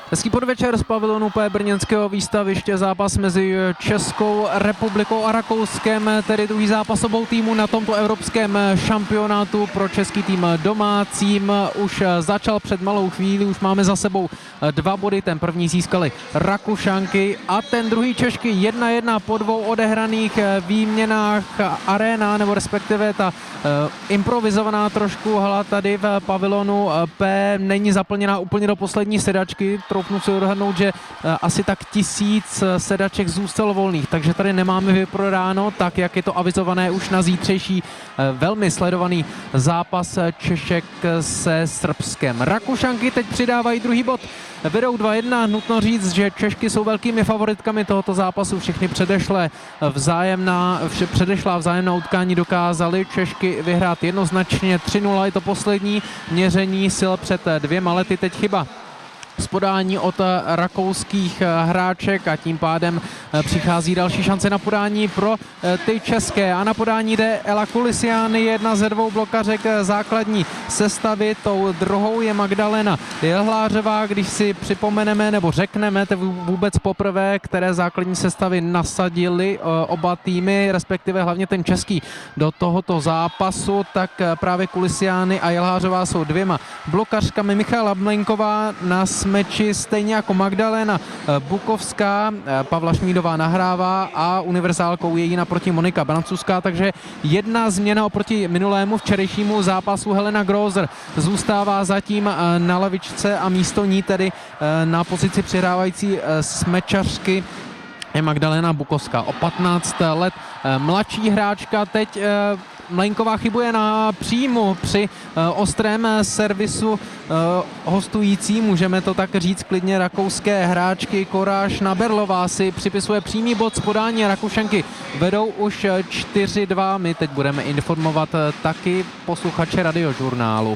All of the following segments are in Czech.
Hezký podvečer z pavilonu P brněnského výstaviště, zápas mezi Českou republikou a Rakouskem, tedy druhý zápas obou týmů na tomto evropském šampionátu. Pro český tým domácím už začal před malou chvíli, už máme za sebou 2 body, ten první získali Rakušanky a ten druhý Češky 1-1 po 2 odehraných výměnách. Arena, nebo respektive ta improvizovaná trošku hala tady v pavilonu P není zaplněná úplně do poslední sedačky. Troufnu si odhadnout, že asi tak 1000 sedaček zůstalo volných, takže tady nemáme vyprodáno, tak jak je to avizované už na zítřejší velmi sledovaný zápas Češek se Srbskem. Rakušanky teď přidávají druhý bod, vedou 2-1. Nutno říct, že Češky jsou velkými favoritkami tohoto zápasu. Všechny předešlá vzájemná utkání dokázali Češky vyhrát jednoznačně 3-0. Je to poslední měření sil před 2 lety. Teď chyba z podání od rakouských hráček a tím pádem přichází další šance na podání pro ty české. A na podání jde Ela Kulisiany, jedna ze 2 blokařek základní sestavy. Tou druhou je Magdalena Jelhlářová. Když si připomeneme nebo řekneme vůbec poprvé, které základní sestavy nasadili oba týmy, respektive hlavně ten český do tohoto zápasu, tak právě Kulisiany a Jelhlářová jsou 2 blokařkami. Michaela Mlenková na meči, stejně jako Magdalena Bukovská, Pavla Šmídová nahrává a univerzálkou je jí naproti Monika Brancuská, takže jedna změna oproti minulému včerejšímu zápasu. Helena Grozer zůstává zatím na lavičce a místo ní tedy na pozici přihrávající smečařky je Magdalena Bukovská, o 15 let mladší hráčka. Teď Mlenková chybuje na příjmu při ostrém servisu hostující, můžeme to tak říct klidně, rakouské hráčky. Koráš Naberlová si připisuje přímý bod z podání. Rakušanky vedou už 4-2. My teď budeme informovat taky posluchače Radiožurnálu.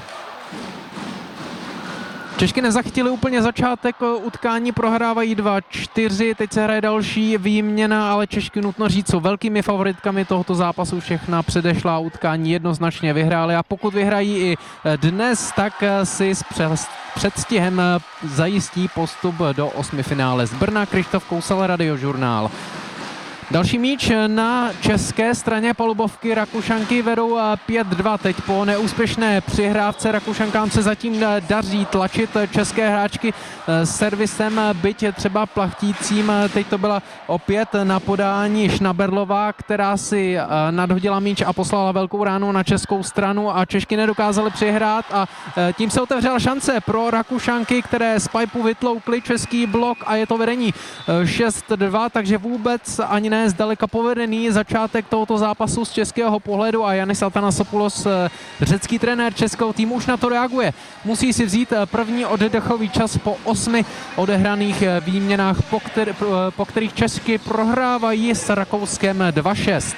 Češky nezachytili úplně začátek utkání, prohrávají 2-4, teď se hraje další výměna, ale Češky, nutno říct, jsou velkými favoritkami tohoto zápasu. Všechna předešlá utkání jednoznačně vyhrály a pokud vyhrají i dnes, tak si s předstihem zajistí postup do 8. finále. Z Brna Krištof Kousal, Radiožurnál. Další míč na české straně palubovky. Rakušanky vedou 5-2. Teď po neúspěšné přihrávce Rakušankám se zatím daří tlačit české hráčky servisem, byť třeba plachtícím. Teď to byla opět na podání Šnaberlová, která si nadhodila míč a poslala velkou ránu na českou stranu a Češky nedokázaly přihrát a tím se otevřela šance pro Rakušanky, které z pipeu vytloukly český blok a je to vedení 6-2, takže vůbec ani ne zdaleka povedený začátek tohoto zápasu z českého pohledu a Janis Athanasopoulos, řecký trenér českého týmu, už na to reaguje. Musí si vzít první oddechový čas po 8 odehraných výměnách, po kterých Češky prohrávají s Rakouskem 2-6.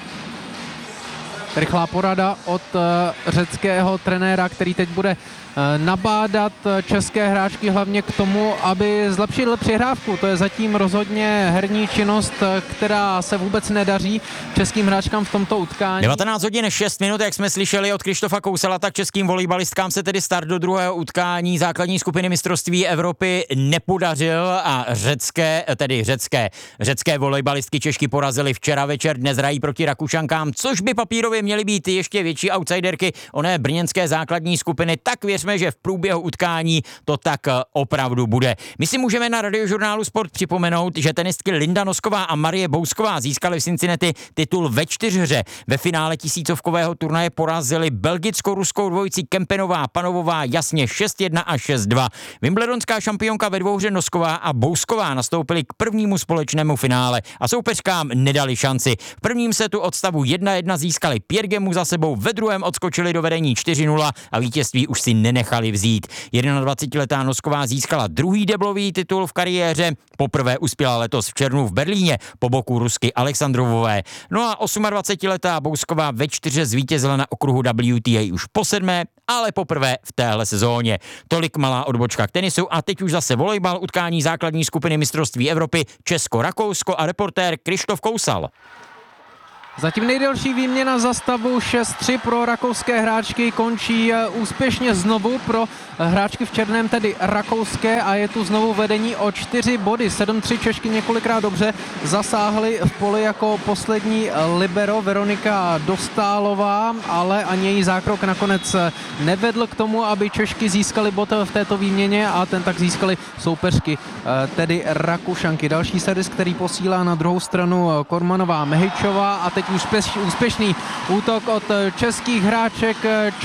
Rychlá porada od řeckého trenéra, který teď bude nabádat české hráčky hlavně k tomu, aby zlepšili přihrávku. To je zatím rozhodně herní činnost, která se vůbec nedaří českým hráčkám v tomto utkání. 19 hodin 6 minut, jak jsme slyšeli od Krištofa Kousala, tak českým volejbalistkám se tedy start do druhého utkání základní skupiny mistrovství Evropy nepodařil a řecké volejbalistky Češky porazily včera večer, dnes hrají proti Rakušankám, což by papírově měly být ještě větší outsiderky oné brněnské základní skupiny, tak věřme, že v průběhu utkání to tak opravdu bude. My si můžeme na Radiožurnálu Sport připomenout, že tenistky Linda Nosková a Marie Bousková získaly v Cincinnati titul ve 4hře. Ve finále tisícovkového turnaje porazili belgicko-ruskou dvojici Kempenová Panovová jasně 6-1 a 6-2. Wimbledonská šampionka ve 2hře Nosková a Bousková nastoupili k prvnímu společnému finále a soupeřkám nedali šanci. V prvním setu od stavu 1-1 získali 5 gemů za sebou, ve druhém odskočili do vedení 4-0 a vítězství už si nenechali vzít. 21letá Nosková získala druhý deblový titul v kariéře, poprvé uspěla letos v červnu v Berlíně po boku Rusky Alexandrovové. No a 28letá Bousková ve 4 zvítězila na okruhu WTA už po 7, ale poprvé v téhle sezóně. Tolik malá odbočka k tenisu a teď už zase volejbal, utkání základní skupiny mistrovství Evropy Česko-Rakousko a reportér Krištof Kousal. Zatím nejdelší výměna za stavu 6-3 pro rakouské hráčky končí úspěšně znovu pro hráčky v černém, tedy rakouské, a je tu znovu vedení o 4 body. 7-3 Češky několikrát dobře zasáhly v poli jako poslední libero Veronika Dostálová, ale ani její zákrok nakonec nevedl k tomu, aby Češky získali bod v této výměně a ten tak získali soupeřky, tedy Rakušanky. Další servis, který posílá na druhou stranu Kormanová Mehičová a teď úspěšný útok od českých hráček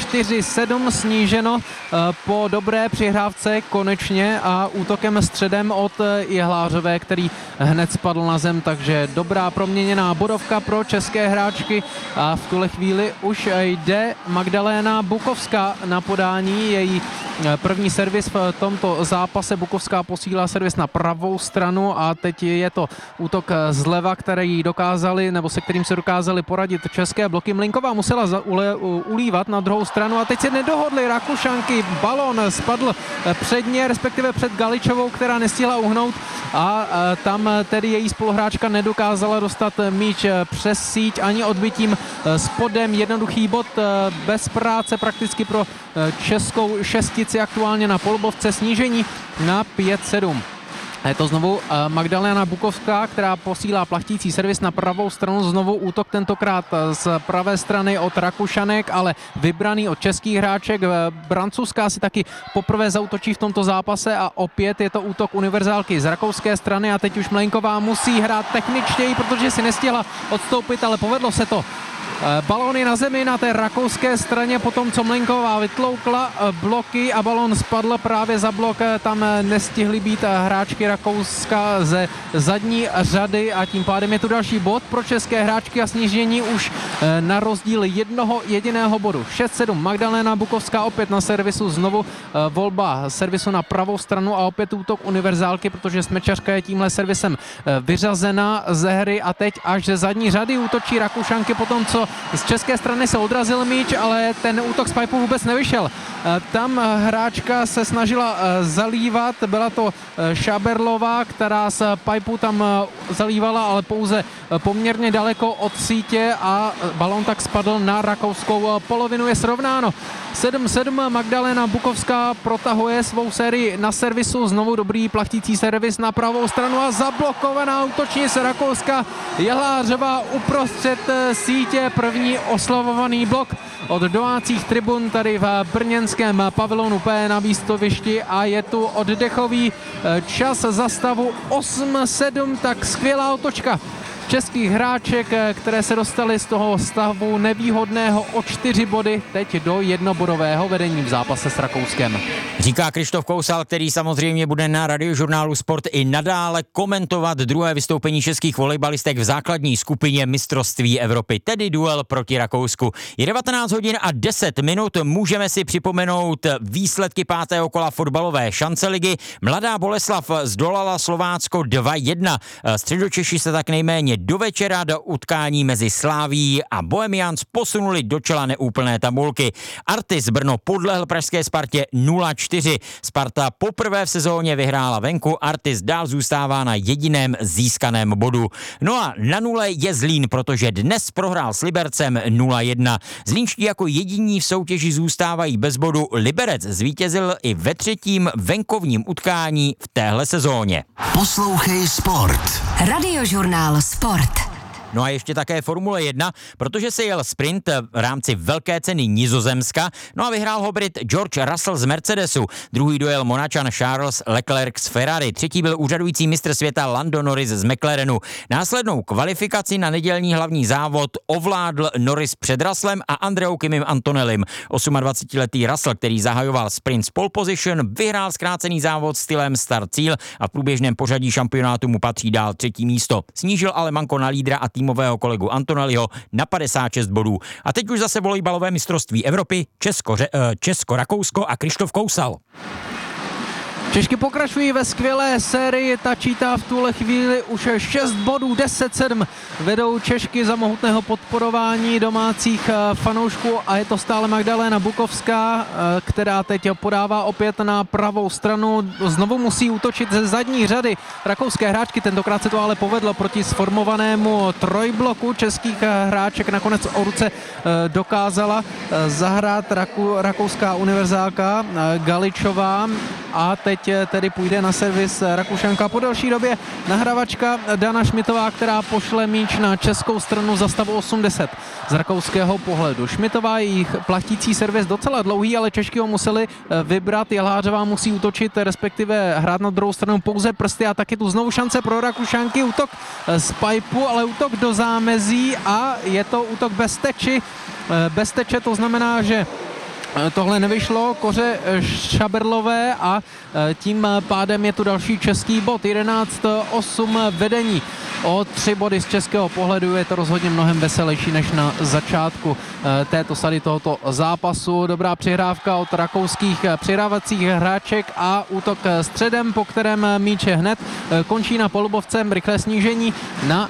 4-7 sníženo po dobré přihrávce konečně a útokem středem od Jehlářové, který hned spadl na zem, takže dobrá proměněná bodovka pro české hráčky a v tuhle chvíli už jde Magdaléna Bukovská na podání. Její první servis v tomto zápase. Bukovská posílá servis na pravou stranu a teď je to útok zleva, který dokázali, nebo se kterým se dokázali poradit české bloky. Mlinková musela ulívat na druhou stranu a teď se nedohodly Rakušanky. Balón spadl předně, respektive před Galičovou, která nestihla uhnout a tam tedy její spoluhráčka nedokázala dostat míč přes síť ani odbytím spodem. Jednoduchý bod bez práce prakticky pro českou šestici aktuálně na polubovce, snížení na 5-7. Je to znovu Magdalena Bukovská, která posílá plachtící servis na pravou stranu, znovu útok tentokrát z pravé strany od Rakušanek, ale vybraný od českých hráček. Brancuská si taky poprvé zaútočí v tomto zápase a opět je to útok univerzálky z rakouské strany a teď už Mlejnková musí hrát techničtěji, protože si nestihla odstoupit, ale povedlo se to. Balóny na zemi na té rakouské straně, potom co Mlejnková vytloukla bloky a balón spadl právě za blok, tam nestihly být hráčky Rakouska ze zadní řady a tím pádem je tu další bod pro české hráčky a snížení už na rozdíl jednoho jediného bodu. 6-7 Magdalena Bukovská opět na servisu, znovu volba servisu na pravou stranu a opět útok univerzálky, protože Smečařka je tímhle servisem vyřazena ze hry a teď až ze zadní řady útočí Rakušanky potom, co z české strany se odrazil míč, ale ten útok z pipu vůbec nevyšel. Tam hráčka se snažila zalívat, byla to Šaberlová, která z pipu tam zalívala, ale pouze poměrně daleko od sítě a balón tak spadl na rakouskou polovinu. Je srovnáno 7-7, Magdalena Bukovská protahuje svou sérii na servisu, znovu dobrý plachtící servis na pravou stranu a zablokovaná útočnice Rakouska Jehlářová uprostřed sítě, první oslavovaný blok od domácích tribun tady v brněnském pavilonu P na výstavišti a je tu oddechový čas za stavu 8-7, tak skvělá otočka českých hráček, které se dostaly z toho stavu nevýhodného o 4 body teď do jednobodového vedení v zápase s Rakouskem. Říká Krištof Kousal, který samozřejmě bude na Radiožurnálu Sport i nadále komentovat druhé vystoupení českých volejbalistek v základní skupině mistrovství Evropy, tedy duel proti Rakousku. Je 19 hodin a 10 minut, můžeme si připomenout výsledky 5. kola fotbalové šanceligy. Mladá Boleslav zdolala Slovácko 2-1. Středočeši se tak nejméně do večera do utkání mezi Slávií a Bohemians posunuli do čela neúplné tabulky. Artis Brno podlehl pražské Spartě 0-4. Sparta poprvé v sezóně vyhrála venku, Artis dál zůstává na jediném získaném bodu. No a na nule je Zlín, protože dnes prohrál s Libercem 0-1. Zlínští jako jediní v soutěži zůstávají bez bodu. Liberec zvítězil i ve třetím venkovním utkání v téhle sezóně. Poslouchej Sport. Radiožurnál Sport. No a ještě také Formule 1, protože se jel sprint v rámci velké ceny Nizozemska, no a vyhrál ho Brit George Russell z Mercedesu. Druhý dojel Monačan Charles Leclerc z Ferrari. Třetí byl úřadující mistr světa Lando Norris z McLarenu. Následnou kvalifikaci na nedělní hlavní závod ovládl Norris před Russellem a Andreou Kimim Antonellim. 28letý Russell, který zahajoval sprint z pole position, vyhrál zkrácený závod stylem start-cíl a v průběžném pořadí šampionátu mu patří dál 3. místo. Snížil ale manko na lídra a týmového kolegu Antonelliho na 56 bodů. A teď už zase volejbalové mistrovství Evropy, Česko-Rakousko a Krištof Kousal. Češky pokračují ve skvělé sérii, ta čítá v tuhle chvíli už 6 bodů, 10-7 vedou Češky za mohutného podporování domácích fanoušků a je to stále Magdalena Bukovská, která teď podává opět na pravou stranu, znovu musí útočit ze zadní řady rakouské hráčky, tentokrát se to ale povedlo proti sformovanému trojbloku českých hráček, nakonec o ruce dokázala zahrát rakouská univerzálka Galičová a teď tedy půjde na servis Rakušanka. Po delší době nahrávačka Dana Šmitová, která pošle míč na českou stranu za stavu 80 z rakouského pohledu. Šmitová, jejich platící servis docela dlouhý, ale Češky ho museli vybrat. Jelhářová musí útočit, respektive hrát na druhou stranu pouze prsty a taky tu znovu šance pro Rakušanky. Útok z pipeu, ale útok do zámezí a je to útok bez teči. Bez teče to znamená, že tohle nevyšlo Koře Šaberlové a tím pádem je tu další český bod. 11-8 vedení. O 3 body z českého pohledu je to rozhodně mnohem veselější než na začátku této sady tohoto zápasu. Dobrá přihrávka od rakouských přihrávacích hráček a útok středem, po kterém míč hned končí na polubovcem, rychlé snížení na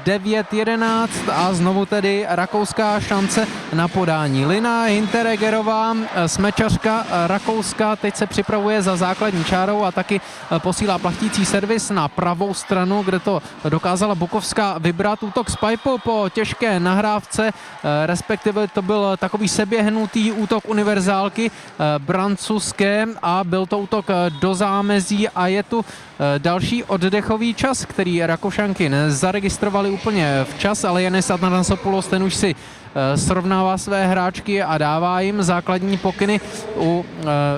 9-11 a znovu tedy rakouská šance na podání. Lina Hintereggerová, smečařka Rakouska, teď se připravuje za základní čárou a taky posílá plachtící servis na pravou stranu, kde to dokázala Bukovská vybrat. Útok z pipeu po těžké nahrávce, respektive to byl takový seběhnutý útok univerzálky Brancuské a byl to útok do zámezí a je tu další oddechový čas, který Rakušanky nezaregistrovali úplně včas, ale Janis Atanasopoulos, ten už si srovnává své hráčky a dává jim základní pokyny u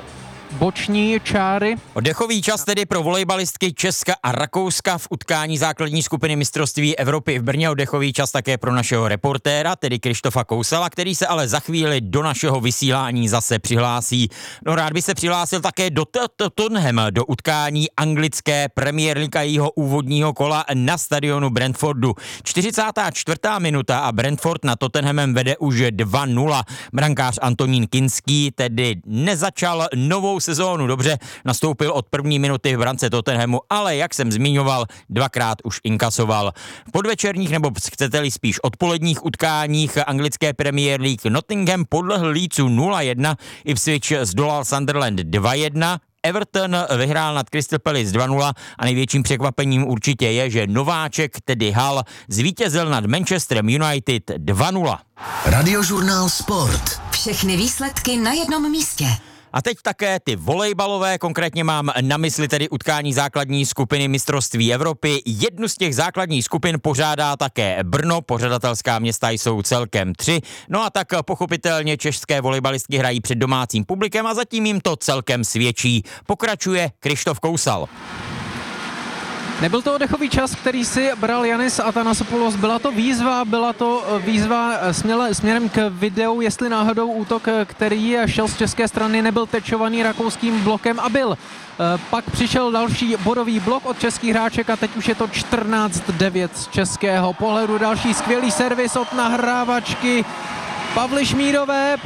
boční čáry. Oddechový čas tedy pro volejbalistky Česka a Rakouska v utkání základní skupiny mistrovství Evropy v Brně. Oddechový čas také pro našeho reportéra, tedy Krištofa Kousala, který se ale za chvíli do našeho vysílání zase přihlásí. No, rád by se přihlásil také do Tottenham, do utkání anglické Premier League a jejího úvodního kola na stadionu Brentfordu. 44. minuta a Brentford na Tottenhamem vede už 2-0. Brankář Antonín Kinský tedy nezačal novou sezónu dobře, nastoupil od první minuty v brance Tottenhamu, ale jak jsem zmiňoval, dvakrát už inkasoval. V podvečerních nebo chcete-li spíš odpoledních utkáních anglické Premier League Nottingham podlehl Leedsu 0-1, Ipswich zdolal Sunderland 2-1, Everton vyhrál nad Crystal Palace 2-0 a největším překvapením určitě je, že nováček, tedy Hull, zvítězil nad Manchesterem United 2-0. Radiožurnál Sport. Všechny výsledky na jednom místě. A teď také ty volejbalové, konkrétně mám na mysli tedy utkání základní skupiny mistrovství Evropy. Jednu z těch základních skupin pořádá také Brno, pořadatelská města jsou celkem 3. No a tak pochopitelně české volejbalistky hrají před domácím publikem a zatím jim to celkem svědčí. Pokračuje Krištof Kousal. Nebyl to oddechový čas, který si bral Janis Atanasopoulos, byla to výzva směrem k videu, jestli náhodou útok, který šel z české strany, nebyl tečovaný rakouským blokem a byl. Pak přišel další bodový blok od českých hráček a teď už je to 14-9 z českého pohledu. Další skvělý servis od nahrávačky Pavly Šmídové,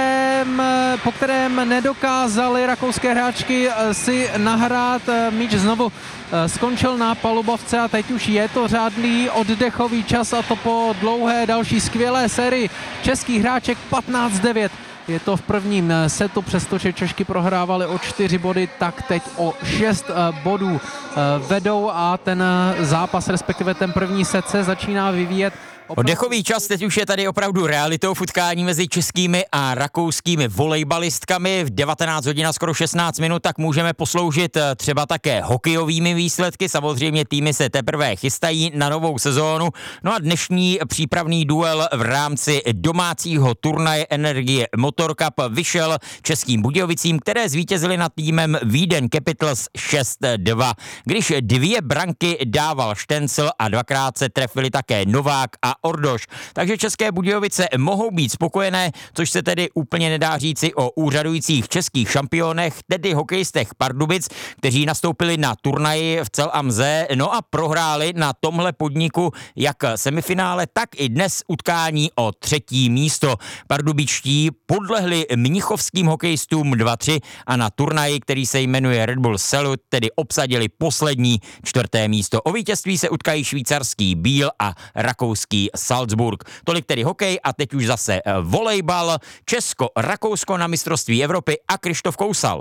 po kterém nedokázali rakouské hráčky si nahrát. Míč znovu skončil na palubovce a teď už je to řádný oddechový čas a to po dlouhé další skvělé sérii českých hráček 15-9. Je to v prvním setu, přestože Češky prohrávali o 4 body, tak teď o 6 bodů vedou a ten zápas, respektive ten první set se začíná vyvíjet. Oddechový čas teď už je tady opravdu realitou v utkání mezi českými a rakouskými volejbalistkami. V 19 hodin a skoro 16 minut tak můžeme posloužit třeba také hokejovými výsledky. Samozřejmě týmy se teprve chystají na novou sezónu. No a dnešní přípravný duel v rámci domácího turnaje Energie Motor Cup vyšel českým Budějovicím, které zvítězily nad týmem Vídeň Capitals 6-2. Když 2 branky dával Štencl a dvakrát se trefili také Novák a Ordoš. Takže České Budějovice mohou být spokojené, což se tedy úplně nedá říci o úřadujících českých šampionech, tedy hokejistech Pardubic, kteří nastoupili na turnaji v Cel Amze, no a prohráli na tomhle podniku jak semifinále, tak i dnes utkání o 3. místo. Pardubičtí podlehli mnichovským hokejistům 2-3 a na turnaji, který se jmenuje Red Bull Salute, tedy obsadili poslední 4. místo. O vítězství se utkají švýcarský Biel a rakouský Salzburg. Tolik tedy hokej a teď už zase volejbal. Česko-Rakousko na mistrovství Evropy a Krištof Kousal.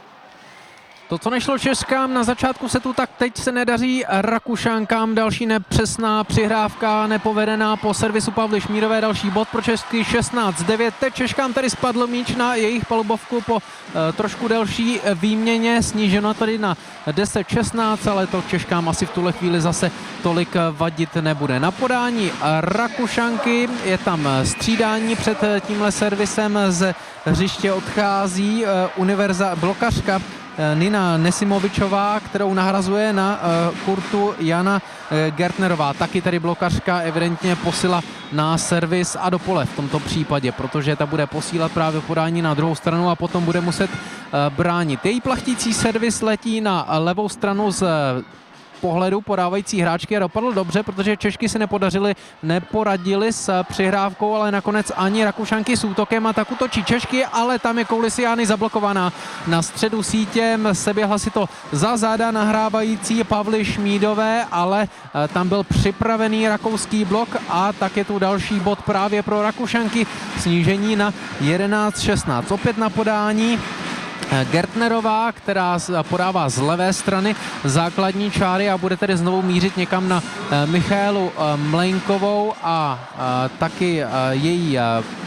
To, co nešlo Češkám na začátku setu, tak teď se nedaří Rakušankám. Další nepřesná přihrávka, nepovedená po servisu Pavly Šmírové. Další bod pro Česky 16-9. Teď Češkám tady spadl míč na jejich palubovku po trošku delší výměně. Sníženo tady na 10-16, ale to Češkám asi v tuhle chvíli zase tolik vadit nebude. Na podání Rakušanky je tam střídání před tímhle servisem. Z hřiště odchází blokařka Nina Nesimovičová, kterou nahrazuje na kurtu Jana Gertnerová. Taky tady blokařka evidentně posila na servis a do pole v tomto případě, protože ta bude posílat právě podání na druhou stranu a potom bude muset bránit. Její plachtící servis letí na levou stranu z pohledu podávající hráčky a dopadl dobře, protože Češky si neporadili s přihrávkou, ale nakonec ani Rakušanky s útokem a tak útočí Češky, ale tam je Koulisiány zablokovaná na středu sítě, seběhla si to za záda nahrávající Pavly Šmídové, ale tam byl připravený rakouský blok a tak je tu další bod právě pro Rakušanky, snížení na 11-16. Opět na podání Gertnerová, která podává z levé strany základní čáry a bude tedy znovu mířit někam na Michaelu Mlejnkovou a taky její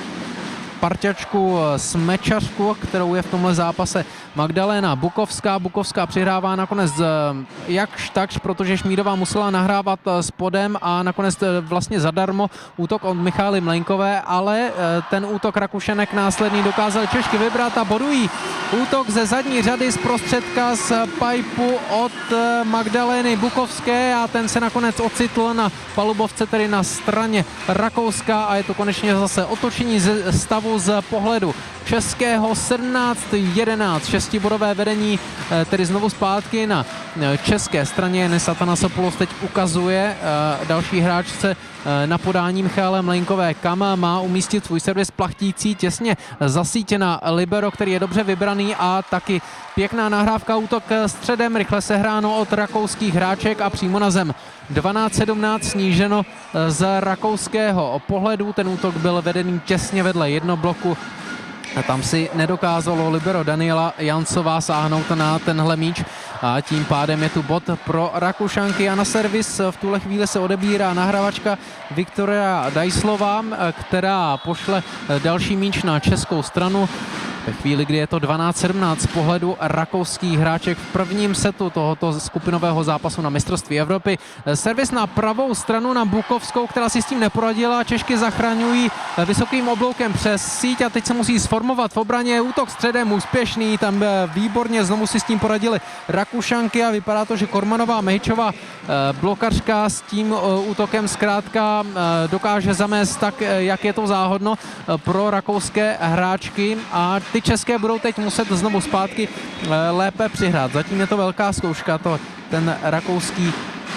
parťačku smečařku, kterou je v tomhle zápase Magdalena Bukovská. Bukovská přihrává nakonec jakž takž, protože Šmídová musela nahrávat spodem a nakonec vlastně zadarmo útok od Michály Mlejnkové, ale ten útok Rakušenek následný dokázal Češky vybrat a bodují útok ze zadní řady z prostředka z pajpu od Magdalény Bukovské a ten se nakonec ocitl na palubovce, tedy na straně Rakouska a je to konečně zase otočení ze stavu z pohledu českého 17-11. 6bodové vedení tedy znovu zpátky na české straně. Enes Atanasopoulos teď ukazuje další hráčce na podání Michaele Mlejnkové, kam má umístit svůj servis plachtící, těsně zasítěna libero, který je dobře vybraný a taky pěkná nahrávka, útok středem, rychle sehráno od rakouských hráček a přímo na zem. 12-17 sníženo z rakouského pohledu, ten útok byl vedený těsně vedle jednobloku. A tam si nedokázalo libero Daniela Jancová sáhnout na tenhle míč a tím pádem je tu bod pro Rakušanky a na servis v tuhle chvíli se odebírá nahrávačka Viktoria Dajslová, která pošle další míč na českou stranu. Ve chvíli, kdy je to 12-17 z pohledu rakouských hráček v prvním setu tohoto skupinového zápasu na mistrovství Evropy. Servis na pravou stranu na Bukovskou, která si s tím neporadila. Češky zachraňují vysokým obloukem přes síť a teď se musí sformovat v obraně. Útok středem úspěšný, tam výborně znovu si s tím poradili Rakušanky a vypadá to, že Kormanová Mehičová blokařka s tím útokem zkrátka dokáže zamést tak, jak je to záhodno pro rakouské hráčky a ty české budou teď muset znovu zpátky lépe přihrát. Zatím je to velká zkouška, ten rakouský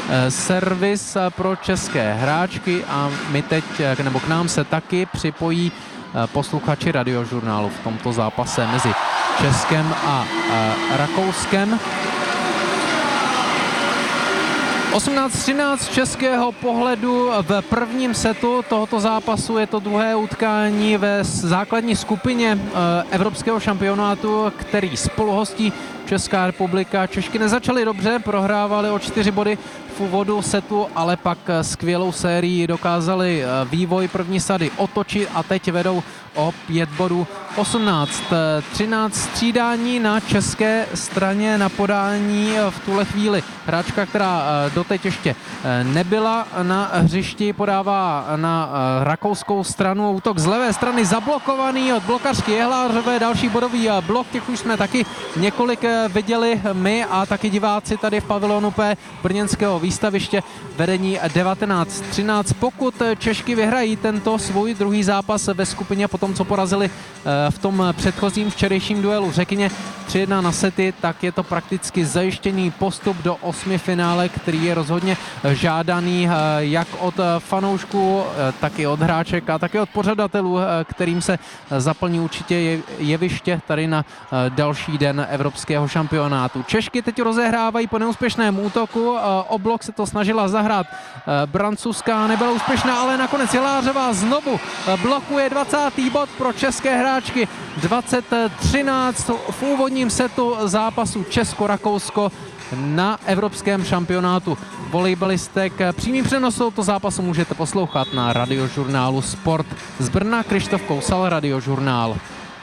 servis pro české hráčky a my teď, nebo k nám se taky připojí posluchači Radiožurnálu v tomto zápase mezi Českem a Rakouskem. 18-13 českého pohledu v prvním setu tohoto zápasu. Je to druhé utkání ve základní skupině evropského šampionátu, který spoluhostí Česká republika. Češky nezačaly dobře, prohrávali o 4 body v úvodu setu, ale pak skvělou sérii dokázali vývoj první sady otočit a teď vedou o 5 bodů. 18-13 střídání na české straně na podání v tuhle chvíli. Hráčka, která doteď ještě nebyla na hřišti, podává na rakouskou stranu. Útok z levé strany zablokovaný od blokařky Jehlářové. Další bodový blok, těch už jsme taky několik viděli my a taky diváci tady v pavilonu P brněnského výstaviště. Vedení 19-13. Pokud Češky vyhrají tento svůj druhý zápas ve skupině po tom, co porazili v tom předchozím včerejším duelu v Řekyně 3-1 na sety, tak je to prakticky zajištěný postup do 8 finále, který je rozhodně žádaný jak od fanoušků, tak i od hráček a taky od pořadatelů, kterým se zaplní určitě jeviště tady na další den evropského šampionátu. Češky teď rozehrávají po neúspěšném útoku. O blok se to snažila zahrát Brancuská, nebyla úspěšná, ale nakonec Jelářová znovu blokuje 20. bod pro české hráčky. 20-13 v úvodním setu zápasu Česko-Rakousko na evropském šampionátu volejbalistek. Přímý přenos tohoto zápasu můžete poslouchat na radiožurnálu Sport. Z Brna Krištof Kousal, Radiožurnál.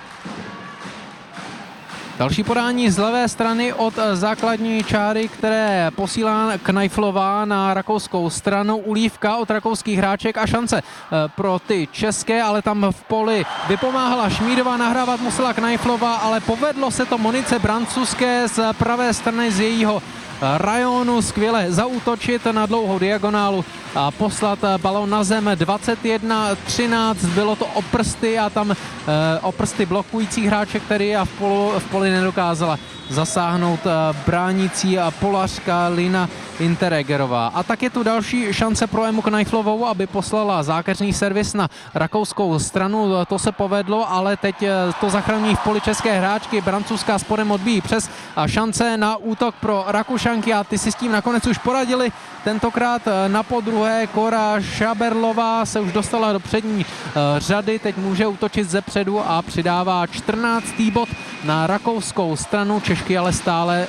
Další podání z levé strany od základní čáry, které posílá Knajflová na rakouskou stranu. Ulívka od rakouských hráček a šance pro ty české, ale tam v poli vypomáhala Šmídová, nahrávat musela Knajflová, ale povedlo se to Monice Brancúzské z pravé strany z jejího rajonu skvěle zaútočit na dlouhou diagonálu a poslat balón na zem. 21-13, bylo to o prsty a tam o prsty blokujících hráček, který v poli nedokázala zasáhnout bránící polařka Lina Interegerová. A tak je tu další šance pro Emu Knajflovou, aby poslala zákeřný servis na rakouskou stranu. To se povedlo, ale teď to zachrání v poli české hráčky. Brancúzská spodem odbíjí přes a šance na útok pro Rakušanky a ty si s tím nakonec už poradili. Tentokrát na podruhé Kora Šaberlová se už dostala do přední řady, teď může útočit zepředu a přidává 14. bod na rakouskou stranu. Češky ale stále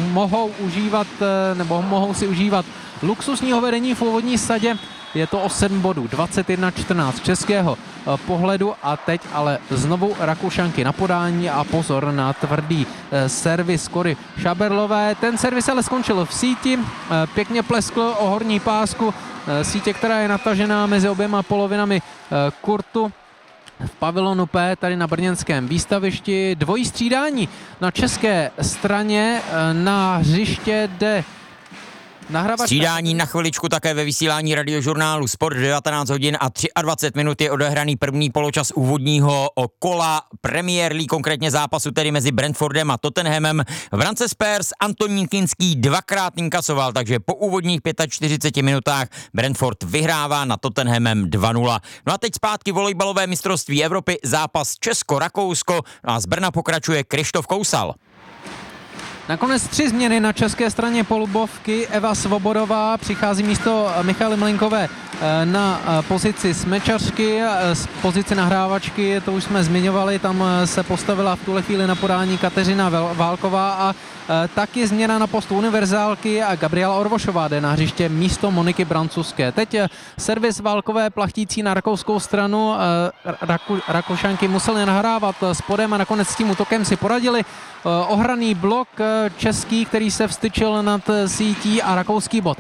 mohou si užívat luxusního vedení v úvodní sadě. Je to o 7 bodů, 21-14 českého pohledu a teď ale znovu Rakušanky na podání a pozor na tvrdý servis Kory Šaberlové. Ten servis ale skončil v síti, pěkně pleskl o horní pásku sítě, která je natažená mezi oběma polovinami kurtu v pavilonu P tady na brněnském výstavišti. Dvojí střídání na české straně, na hřiště jde nahrávačka. Střídání na chviličku také ve vysílání Radiožurnálu Sport. 19 hodin a 23 minut je odehraný první poločas úvodního kola Premier League, konkrétně zápasu tedy mezi Brentfordem a Tottenhamem. V brance Spurs Antonín Kinský dvakrát inkasoval, takže po úvodních 45 minutách Brentford vyhrává nad Tottenhamem 2-0. No a teď zpátky volejbalové mistrovství Evropy, zápas Česko-Rakousko a z Brna pokračuje Krištof Kousal. Nakonec 3 změny na české straně polubovky. Eva Svobodová přichází místo Michaly Mlinkové na pozici smečařky, z pozici nahrávačky, to už jsme zmiňovali, tam se postavila v tuhle chvíli na podání Kateřina Válková a taky změna na postu univerzálky a Gabriela Orvošová jde na hřiště místo Moniky Brancúzské. Teď servis Válkové plachtící na rakouskou stranu, Rakušanky museli nahrávat spodem a nakonec s tím útokem si poradili. Ohraný blok český, který se vstyčil nad sítí a rakouský bod.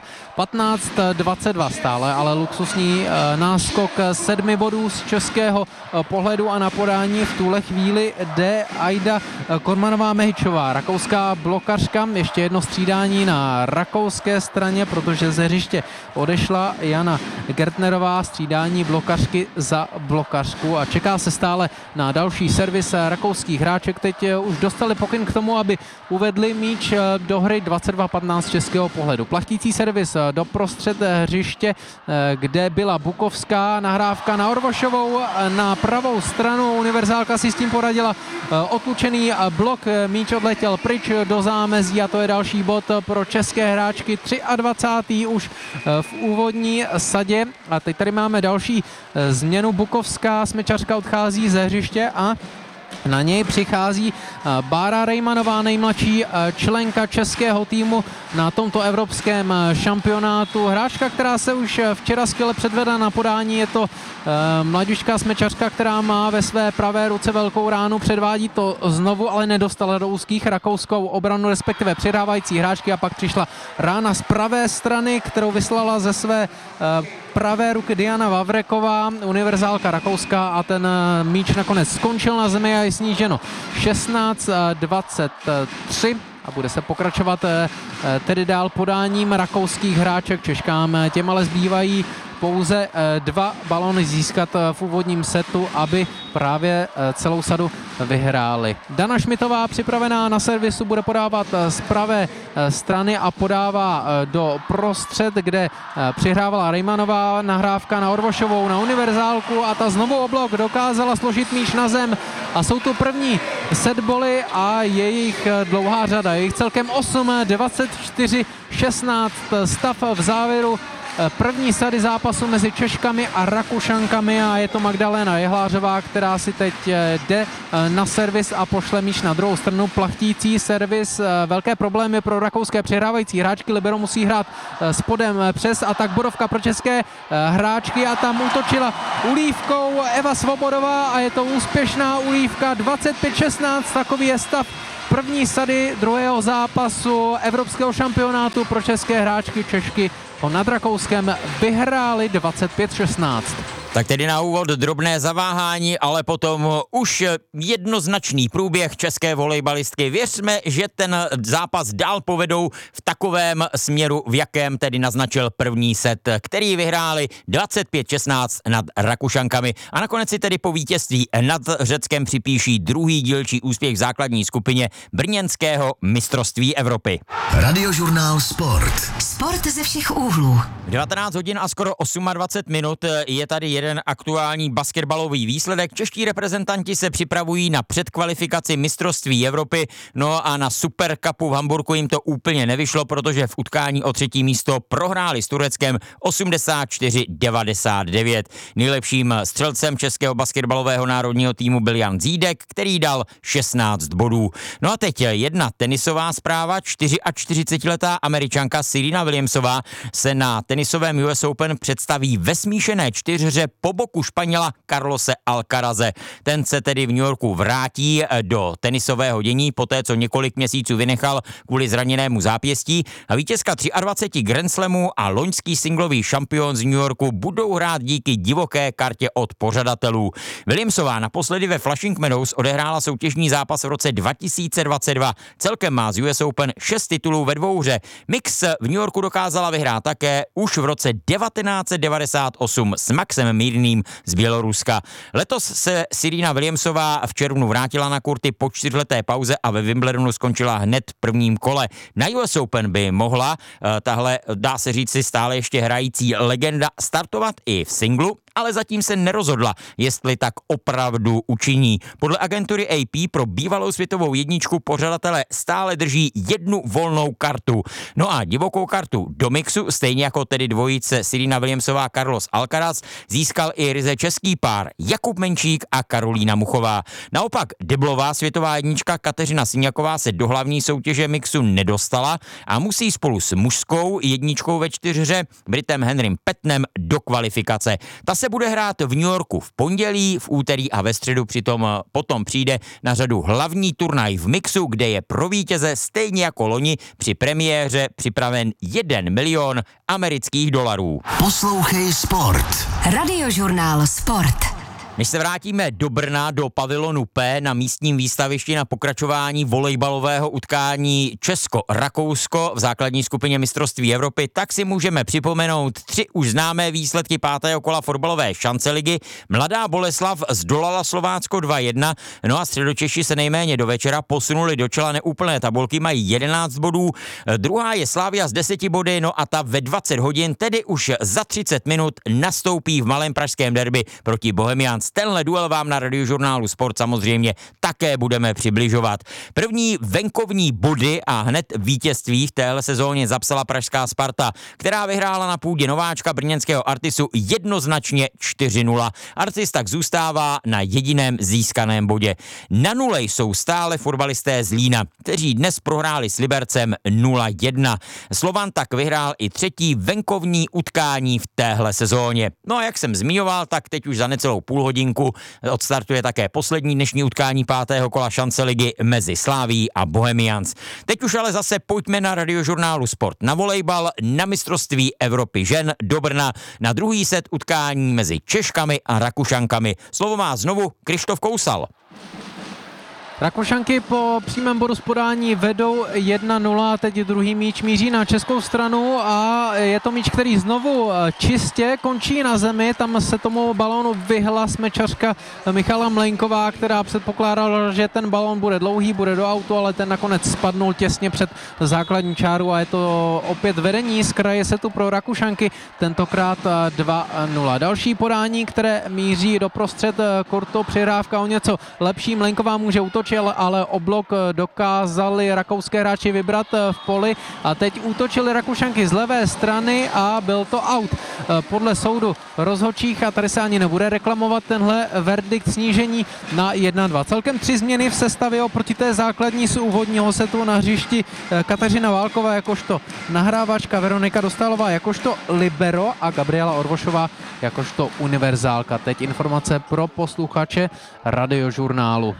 15-22 stále, ale luxusní náskok 7 bodů z českého pohledu a na podání v tuhle chvíli jde Aida Kormanová-Mehičová, rakouská blokařka. Ještě jedno střídání na rakouské straně, protože ze hřiště odešla Jana Gertnerová, střídání blokařky za blokařku a čeká se stále na další servis rakouských hráček. Teď už dostali pokyn k tomu, aby uvedli míč do hry. 22-15 českého pohledu. Plachtící servis do prostřed hřiště, kde byla Bukovská, nahrávka na Orvošovou na pravou stranu, univerzálka si s tím poradila, otlučený blok, míč odletěl pryč do zámezí a to je další bod pro české hráčky. 23. už v úvodní sadě a teď tady máme další změnu. Bukovská, smečařka, odchází ze hřiště a Na něj přichází Bára Rejmanová, nejmladší členka českého týmu na tomto evropském šampionátu. Hráčka, která se už včera skvěle předvedla na podání, je to mladíčka smečařka, která má ve své pravé ruce velkou ránu, předvádí to znovu, ale nedostala do úzkých rakouskou obranu, respektive přihrávající hráčky, a pak přišla rána z pravé strany, kterou vyslala ze své pravé ruky Diana Vavreková, univerzálka rakouská, a ten míč nakonec skončil na zemi a je sníženo 16-23 a bude se pokračovat tedy dál podáním rakouských hráček. Češkám těm ale zbývají pouze 2 balony získat v úvodním setu, aby právě celou sadu vyhráli. Dana Šmitová připravená na servisu, bude podávat z pravé strany a podává do prostřed, kde přihrávala Rejmanová, nahrávka na Orvošovou na univerzálku a ta znovu oblok dokázala složit míč na zem a jsou tu první setboly a jejich dlouhá řada, jejich celkem 8, 24, 16 stav v závěru první sady zápasu mezi Češkami a Rakušankami a je to Magdalena Jehlářová, která si teď jde na servis a pošle míč na druhou stranu. Plachtící servis, velké problémy pro rakouské přihrávající hráčky. Libero musí hrát spodem přes a tak bodovka pro české hráčky a tam útočila ulívkou Eva Svobodová a je to úspěšná ulívka. 25-16, takový je stav první sady druhého zápasu evropského šampionátu pro české hráčky. Češky nad Rakouskem vyhráli 25-16. Tak tedy na úvod drobné zaváhání, ale potom už jednoznačný průběh české volejbalistky. Věřme, že ten zápas dál povedou v takovém směru, v jakém tedy naznačil první set, který vyhráli 25-16 nad Rakušankami. A nakonec si tedy po vítězství nad Řeckem připíší druhý dílčí úspěch v základní skupině brněnského mistrovství Evropy. Radiožurnál Sport. Sport ze všech úhlů. 19 hodin a skoro 28 minut je tady jeden aktuální basketbalový výsledek. Čeští reprezentanti se připravují na předkvalifikaci mistrovství Evropy, no a na Super Cupu v Hamburku jim to úplně nevyšlo, protože v utkání o 3. místo prohráli s Tureckem 84-99. Nejlepším střelcem českého basketbalového národního týmu byl Jan Zídek, který dal 16 bodů. No a teď jedna tenisová zpráva. 44letá Američanka Serena Williamsová se na tenisovém US Open představí ve smíšené čtyřhře po boku Španěla Carlose Alcaraze. Ten se tedy v New Yorku vrátí do tenisového dění poté, co několik měsíců vynechal kvůli zraněnému zápěstí, a vítězka 23 Grand Slamů a loňský singlový šampion z New Yorku budou hrát díky divoké kartě od pořadatelů. Williamsová naposledy ve Flushing Meadows odehrála soutěžní zápas v roce 2022. Celkem má z US Open 6 titulů ve dvouhře. Mix v New Yorku dokázala vyhrát také už v roce 1998 s Maxem Mírným z Běloruska. Letos se Serena Williamsová v červnu vrátila na kurty po 4leté pauze a ve Wimbledonu skončila hned v prvním kole. Na US Open by mohla tahle, dá se říct si, stále ještě hrající legenda startovat i v singlu, ale zatím se nerozhodla, jestli tak opravdu učiní. Podle agentury AP pro bývalou světovou jedničku pořadatelé stále drží jednu volnou kartu. No a divokou kartu do mixu, stejně jako tedy dvojice Serena Williamsová Carlos Alcaraz, získal i ryze český pár Jakub Menčík a Karolína Muchová. Naopak deblová světová jednička Kateřina Syňaková se do hlavní soutěže mixu nedostala a musí spolu s mužskou jedničkou ve čtyřhře Britem Henrym Petnem do kvalifikace. Ta se bude hrát v New Yorku v pondělí, v úterý a ve středu, potom přijde na řadu hlavní turnaj v mixu, kde je pro vítěze stejně jako loni při premiéře připraven 1 milion amerických dolarů. Poslouchej Sport. Radiožurnál Sport. Než se vrátíme do Brna, do pavilonu P na místním výstavišti na pokračování volejbalového utkání Česko-Rakousko v základní skupině mistrovství Evropy, tak si můžeme připomenout 3 už známé výsledky 5. kola fotbalové šance ligy. Mladá Boleslav zdolala Slovácko 2-1, no a Středočeši se nejméně do večera posunuli do čela neúplné tabulky, mají 11 bodů. Druhá je Slavia s 10 body, no a ta ve 20 hodin, tedy už za 30 minut, nastoupí v malém pražském derby proti Bohemians. Bohemians. Tenhle duel vám na Radiožurnálu Sport samozřejmě také budeme přibližovat. První venkovní body a hned vítězství v téhle sezóně zapsala pražská Sparta, která vyhrála na půdě nováčka brněnského Artisu jednoznačně 4-0. Artis tak zůstává na jediném získaném bodě. Na nule jsou stále fotbalisté z Lína, kteří dnes prohráli s Libercem 0-1. Slovan tak vyhrál i třetí venkovní utkání v téhle sezóně. No a jak jsem zmiňoval, tak teď už za necelou půlhodinku odstartuje také poslední dnešní utkání 5. kola šance ligy mezi Slávií a Bohemians. Teď už ale zase pojďme na Radiožurnálu Sport na volejbal, na mistrovství Evropy žen do Brna, na druhý set utkání mezi Češkami a Rakušankami. Slovo má znovu Krištof Kousal. Rakušanky po přímém bodu z podání vedou 1-0 a teď druhý míč míří na českou stranu a je to míč, který znovu čistě končí na zemi. Tam se tomu balónu vyhla smečařka Michala Mlejnková, která předpokládala, že ten balón bude dlouhý, bude do autu, ale ten nakonec spadnul těsně před základní čáru a je to opět vedení z kraje setu pro Rakušanky, tentokrát 2-0. Další podání, které míří do prostřed kortu, přihrávka o něco lepší. Mlejnková může útočit, ale o blok dokázali rakouské hráči vybrat v poli a teď útočili Rakušanky z levé strany a byl to out. Podle soudu rozhodčích, a tady se ani nebude reklamovat tenhle verdikt, snížení na 1-2. Celkem 3 změny v sestavě oproti té základní z úvodního setu. Na hřišti Kateřina Válková jakožto nahrávačka, Veronika Dostálová jakožto libero a Gabriela Orvošová jakožto univerzálka. Teď informace pro posluchače Radiožurnálu.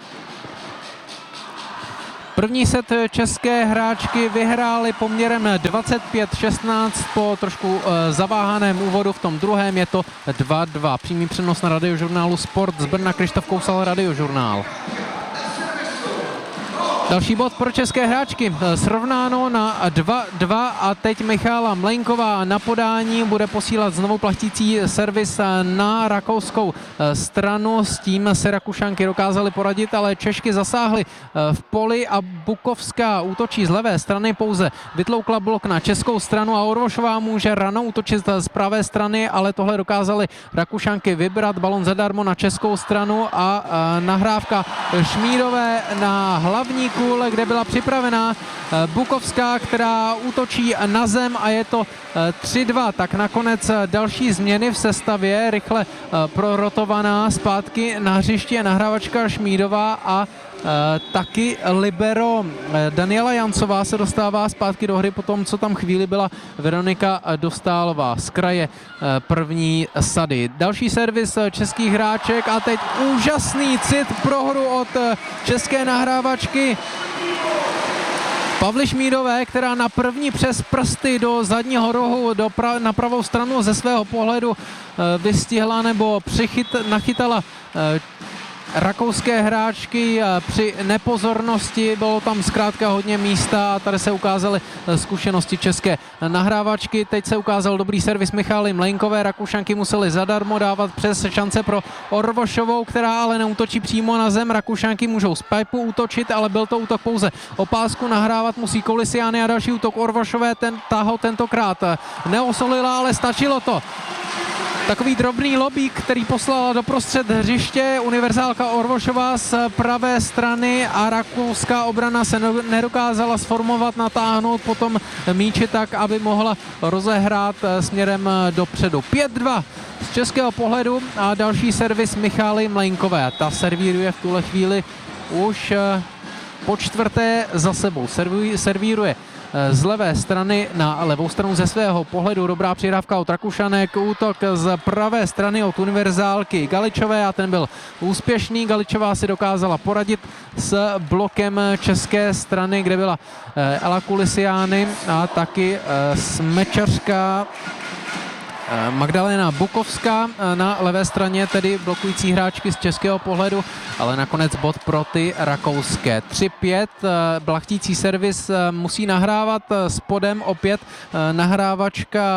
První set české hráčky vyhrály poměrem 25-16 po trošku zaváhaném úvodu, v tom druhém je to 2-2. Přímý přenos na Radiožurnálu Sport z Brna, Krištof Kousal, Radiožurnál. Další bod pro české hráčky, srovnáno na 2-2 a teď Michála Mlejnková na podání bude posílat znovu platící servis na rakouskou stranu. S tím se Rakušanky dokázaly poradit, ale Češky zasáhly v poli a Bukovská útočí z levé strany, pouze vytloukla blok na českou stranu a Orvošová může rano útočit z pravé strany, ale tohle dokázaly Rakušanky vybrat, balon zadarmo na českou stranu a nahrávka Šmídové na hlavní kůle, kde byla připravená Bukovská, která útočí na zem a je to 3-2. Tak nakonec další změny v sestavě, rychle prorotovaná zpátky na hřiště nahrávačka Šmídová a taky libero Daniela Jancová se dostává zpátky do hry po tom, co tam chvíli byla Veronika Dostálová z kraje první sady. Další servis českých hráček a teď úžasný cit pro hru od české nahrávačky Pavly Šmídové, která na první přes prsty do zadního rohu na pravou stranu ze svého pohledu vystihla nebo nachytala rakouské hráčky při nepozornosti, bylo tam zkrátka hodně místa a tady se ukázaly zkušenosti české nahrávačky. Teď se ukázal dobrý servis Michály Mlejnkové, Rakušanky museli zadarmo dávat přes šance pro Orvošovou, která ale neútočí přímo na zem. Rakušanky můžou z pipu útočit, ale byl to útok pouze o pásku, nahrávat musí Kolisiány a další útok Orvošové, ta ho tentokrát neosolila, ale stačilo to. Takový drobný lobík, který poslala do prostřed hřiště univerzálka Orvošová z pravé strany a rakouská obrana se nedokázala sformovat, natáhnout potom míči tak, aby mohla rozehrát směrem dopředu. 5-2 z českého pohledu a další servis Michály Mlejnkové. Ta servíruje v tuhle chvíli už po čtvrté za sebou. Servíruje z levé strany na levou stranu ze svého pohledu. Dobrá přihrávka od Rakušanek, útok z pravé strany od univerzálky Galičové a ten byl úspěšný. Galičová si dokázala poradit s blokem české strany, kde byla Ela Kulisiány a taky smečařka Magdalena Bukovská na levé straně, tedy blokující hráčky z českého pohledu, ale nakonec bod pro ty rakouské. 3-5, blachtící servis musí nahrávat spodem opět nahrávačka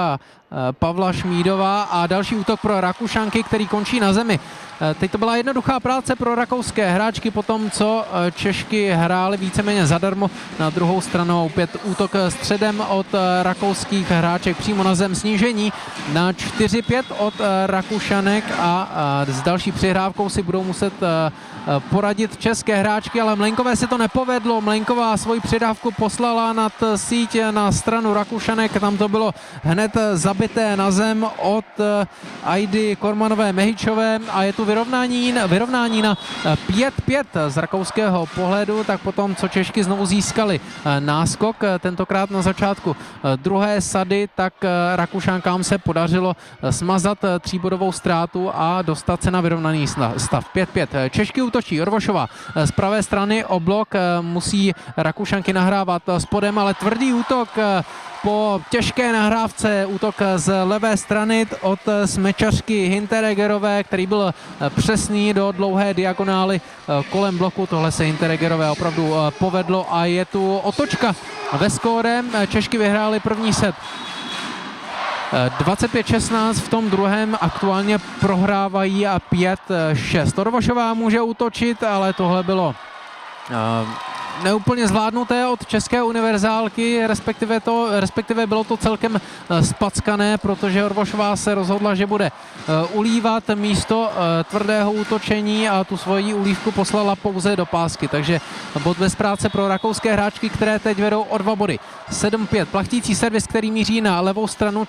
Pavla Šmídová a další útok pro Rakušanky, který končí na zemi. Teď to byla jednoduchá práce pro rakouské hráčky po tom, co Češky hrály víceméně zadarmo. Na druhou stranu opět útok středem od rakouských hráček přímo na zem, snížení na 4-5 od Rakušanek a s další přihrávkou si budou muset poradit české hráčky, ale Mlejnkové se to nepovedlo. Mlejnková svoji přidávku poslala nad síť na stranu Rakušanek, tam to bylo hned zabité na zem od Aidy Kormanové Mehičové a je tu vyrovnání na 5-5 z rakouského pohledu, tak potom, co Češky znovu získali náskok, tentokrát na začátku druhé sady, tak Rakušankám se podařilo smazat tříbodovou ztrátu a dostat se na vyrovnaný stav 5-5. Češky útočí Orvošová z pravé strany o blok, musí Rakušanky nahrávat spodem, ale tvrdý útok po těžké nahrávce, útok z levé strany od smečařky Hintereggerové, který byl přesný do dlouhé diagonály kolem bloku. Tohle se Hintereggerové opravdu povedlo a je tu otočka ve skóre. Češky vyhrály první set 25-16, v tom druhém aktuálně prohrávají a 5-6. Orvošová může útočit, ale tohle bylo neúplně zvládnuté od české univerzálky, respektive bylo to celkem spackané, protože Orvošová se rozhodla, že bude ulívat místo tvrdého útočení a tu svoji ulívku poslala pouze do pásky, takže bod bez práce pro rakouské hráčky, které teď vedou o 2 body. 7-5, plachtící servis, který míří na levou stranu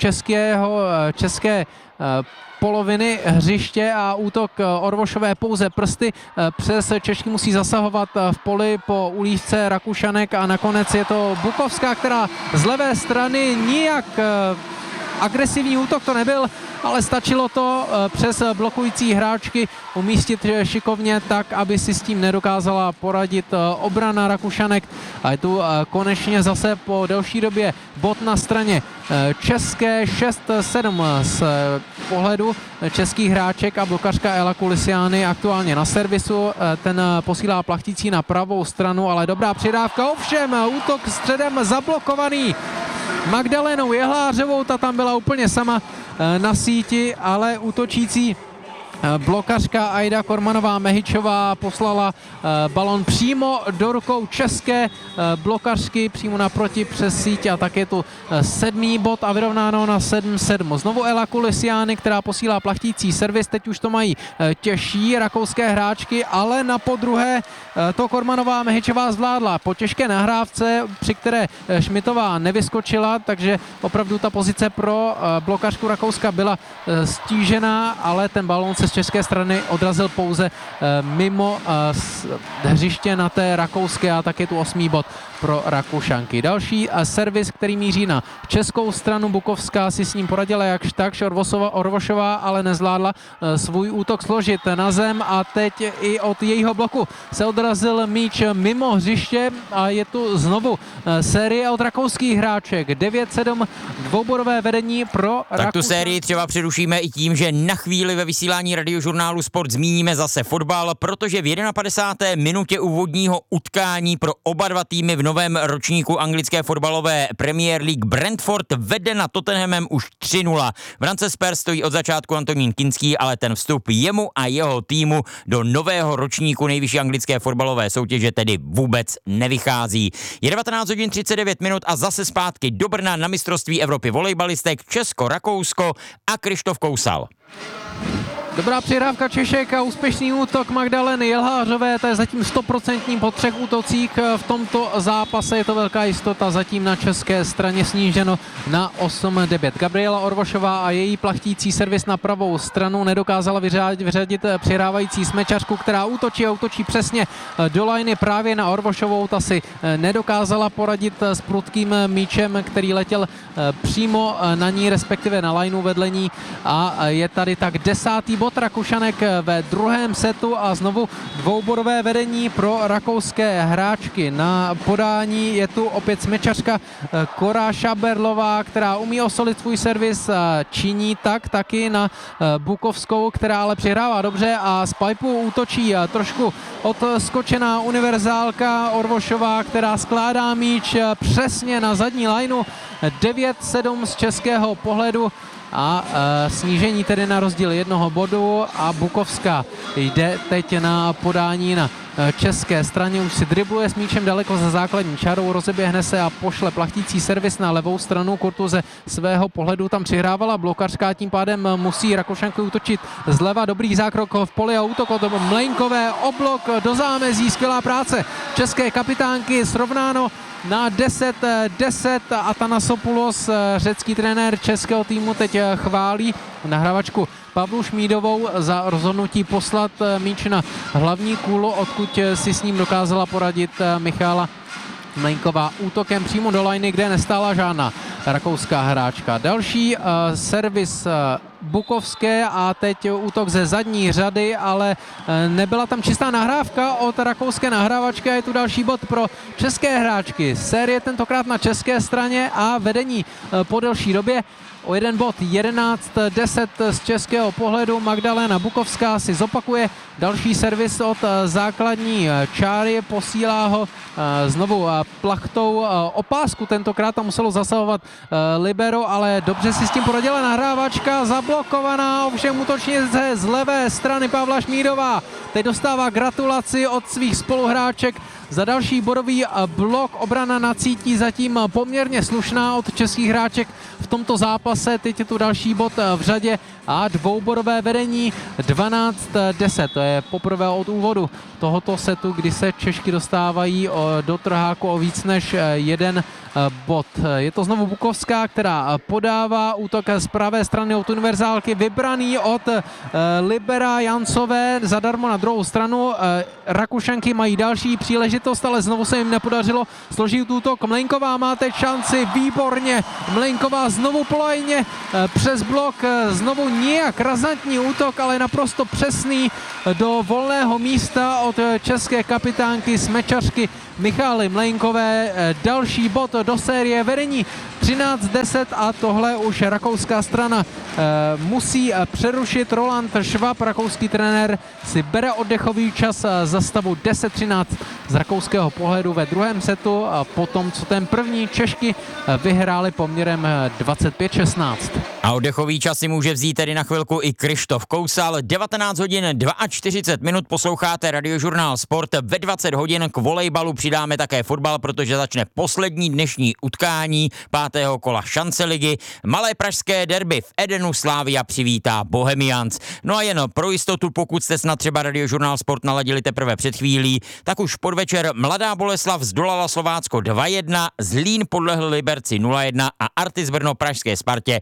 české poloviny hřiště a útok Orvošové pouze prsty. Přes Češky musí zasahovat v poli po ulívce Rakušanek a nakonec je to Bukovská, která z levé strany nijak agresivní útok to nebyl, ale stačilo to přes blokující hráčky umístit šikovně tak, aby si s tím nedokázala poradit obrana Rakušanek. A je tu konečně zase po delší době bod na straně české 6-7 z pohledu českých hráček a blokařka Ela Kulisiány aktuálně na servisu. Ten posílá plachtící na pravou stranu, ale dobrá přidávka. Ovšem útok středem zablokovaný Magdalénou Jehlářovou, ta tam byla úplně sama na síti, ale útočící blokařka Aida Kormanová Mehičová poslala balon přímo do rukou české blokařky, přímo naproti přes síť a tak je tu 7. bod a vyrovnáno na 7-7. Znovu Ela Kulisiány, která posílá plachtící servis, teď už to mají těžší rakouské hráčky, ale na podruhé to Kormanová Mehičová zvládla po těžké nahrávce, při které Šmitová nevyskočila, takže opravdu ta pozice pro blokařku Rakouska byla stížená, ale ten balón se z české strany odrazil pouze mimo hřiště na té rakouské a tak je tu 8. bod pro Rakušanky. Další servis, který míří na českou stranu, Bukovská si s ním poradila jakž takž, Orvošová ale nezvládla svůj útok složit na zem a teď i od jejího bloku se odrazil míč mimo hřiště a je tu znovu série od rakouských hráček. 9-7, dvoubodové vedení pro Rakušanky. Tak tu sérii třeba přerušíme i tím, že na chvíli ve vysílání Radiožurnálu Sport zmíníme zase fotbal, protože v 51. minutě úvodního utkání pro oba dva týmy v novém ročníku anglické fotbalové Premier League Brentford vede nad Tottenhamem už 3-0. V brance Spurs stojí od začátku Antonín Kinský, ale ten vstup jemu a jeho týmu do nového ročníku nejvyšší anglické fotbalové soutěže tedy vůbec nevychází. Je 19 hodin 39 minut a zase zpátky do Brna na mistrovství Evropy volejbalistek Česko-Rakousko a Krištof Kousal. Dobrá přihrávka Češek a úspěšný útok Magdalény Jehlářové, to je zatím 100% po 3 útocích v tomto zápase, je to velká jistota, zatím na české straně sníženo na 8-9. Gabriela Orvošová a její plachtící servis na pravou stranu nedokázala vyřadit přihrávající smečařku, která útočí přesně do lajny právě na Orvošovou, ta si nedokázala poradit s prudkým míčem, který letěl přímo na ní, respektive na lajnu vedle ní a je tady tak 10. bod Rakušanek ve druhém setu a znovu dvoubodové vedení pro rakouské hráčky. Na podání je tu opět smečařka Kora Šaberlová, která umí osolit svůj servis, činí tak taky na Bukovskou, která ale přihrává dobře a z pipeu útočí trošku odskočená univerzálka Orvošová, která skládá míč přesně na zadní lajnu. 9-7 z českého pohledu a snížení tedy na rozdíl 1 bodu a Bukovská jde teď na podání na české straně, už si dribluje s míčem daleko za základní čarou, rozeběhne se a pošle plachtící servis na levou stranu kurtu. Ze svého pohledu tam přihrávala blokařka, tím pádem musí Rakušanky útočit zleva. Dobrý zákrok v poli a útok od Mlejnkové, oblok do zámezí, skvělá práce české kapitánky, srovnáno na 10-10. Atanasopoulos, řecký trenér českého týmu, teď chválí nahrávačku Pavlu Šmídovou za rozhodnutí poslat míč na hlavní kůlu, odkud si s ním dokázala poradit Michála Mlejnková útokem přímo do lajny, kde nestála žádná rakouská hráčka. Další servis Bukovské a teď útok ze zadní řady, ale nebyla tam čistá nahrávka od rakouské nahrávačky a je tu další bod pro české hráčky. Série tentokrát na české straně a vedení po delší době o 1 bod, 11-10 z českého pohledu. Magdalena Bukovská si zopakuje další servis od základní čáry, posílá ho znovu plachtou o pásku, tentokrát tam muselo zasahovat libero, ale dobře si s tím poradila nahrávačka, zablokovaná, ovšem útočnice z levé strany Pavla Šmídová. Teď dostává gratulaci od svých spoluhráček za další bodový blok. Obrana na cítí zatím poměrně slušná od českých hráček v tomto zápase. Teď je tu další bod v řadě a dvoubodové vedení 12-10. To je poprvé od úvodu tohoto setu, kdy se Češky dostávají do trháku o víc než 1 bod. Je to znovu Bukovská, která podává útok z pravé strany od univerzálky, vybraný od libera Jancové zadarmo na druhou stranu. Rakušanky mají další příležitost, ale znovu se jim nepodařilo složit útok. Mlejnková má teď šanci, výborně. Mlejnková znovu po lajně přes blok, znovu nijak razantní útok, ale naprosto přesný do volného místa od české kapitánky smečařky Michály Mlejnkové. Další bod do série, vedení 13-10 a tohle už rakouská strana musí přerušit. Roland Švab, rakouský trenér, si bere oddechový čas za stavu 10-13 z rakouského pohledu ve druhém setu a potom, co ten první Češky vyhráli poměrem 25-16. A oddechový čas si může vzít tedy na chvilku i Krištof Kousal. 19 hodin 42 minut posloucháte Radiožurnál Sport. Ve 20 hodin k volejbalu přidáme také fotbal, protože začne poslední dnešní utkání 5. kola šance ligy. Malé pražské derby v Edenu Slavia přivítá Bohemians. No a jen pro jistotu, pokud jste snad třeba Radiožurnál Sport naladili teprve před chvílí, tak už podvečer Mladá Boleslav zdolala Slovácko 2-1, Zlín podlehl Liberci 0-1 a Artis Brno pražské Spartě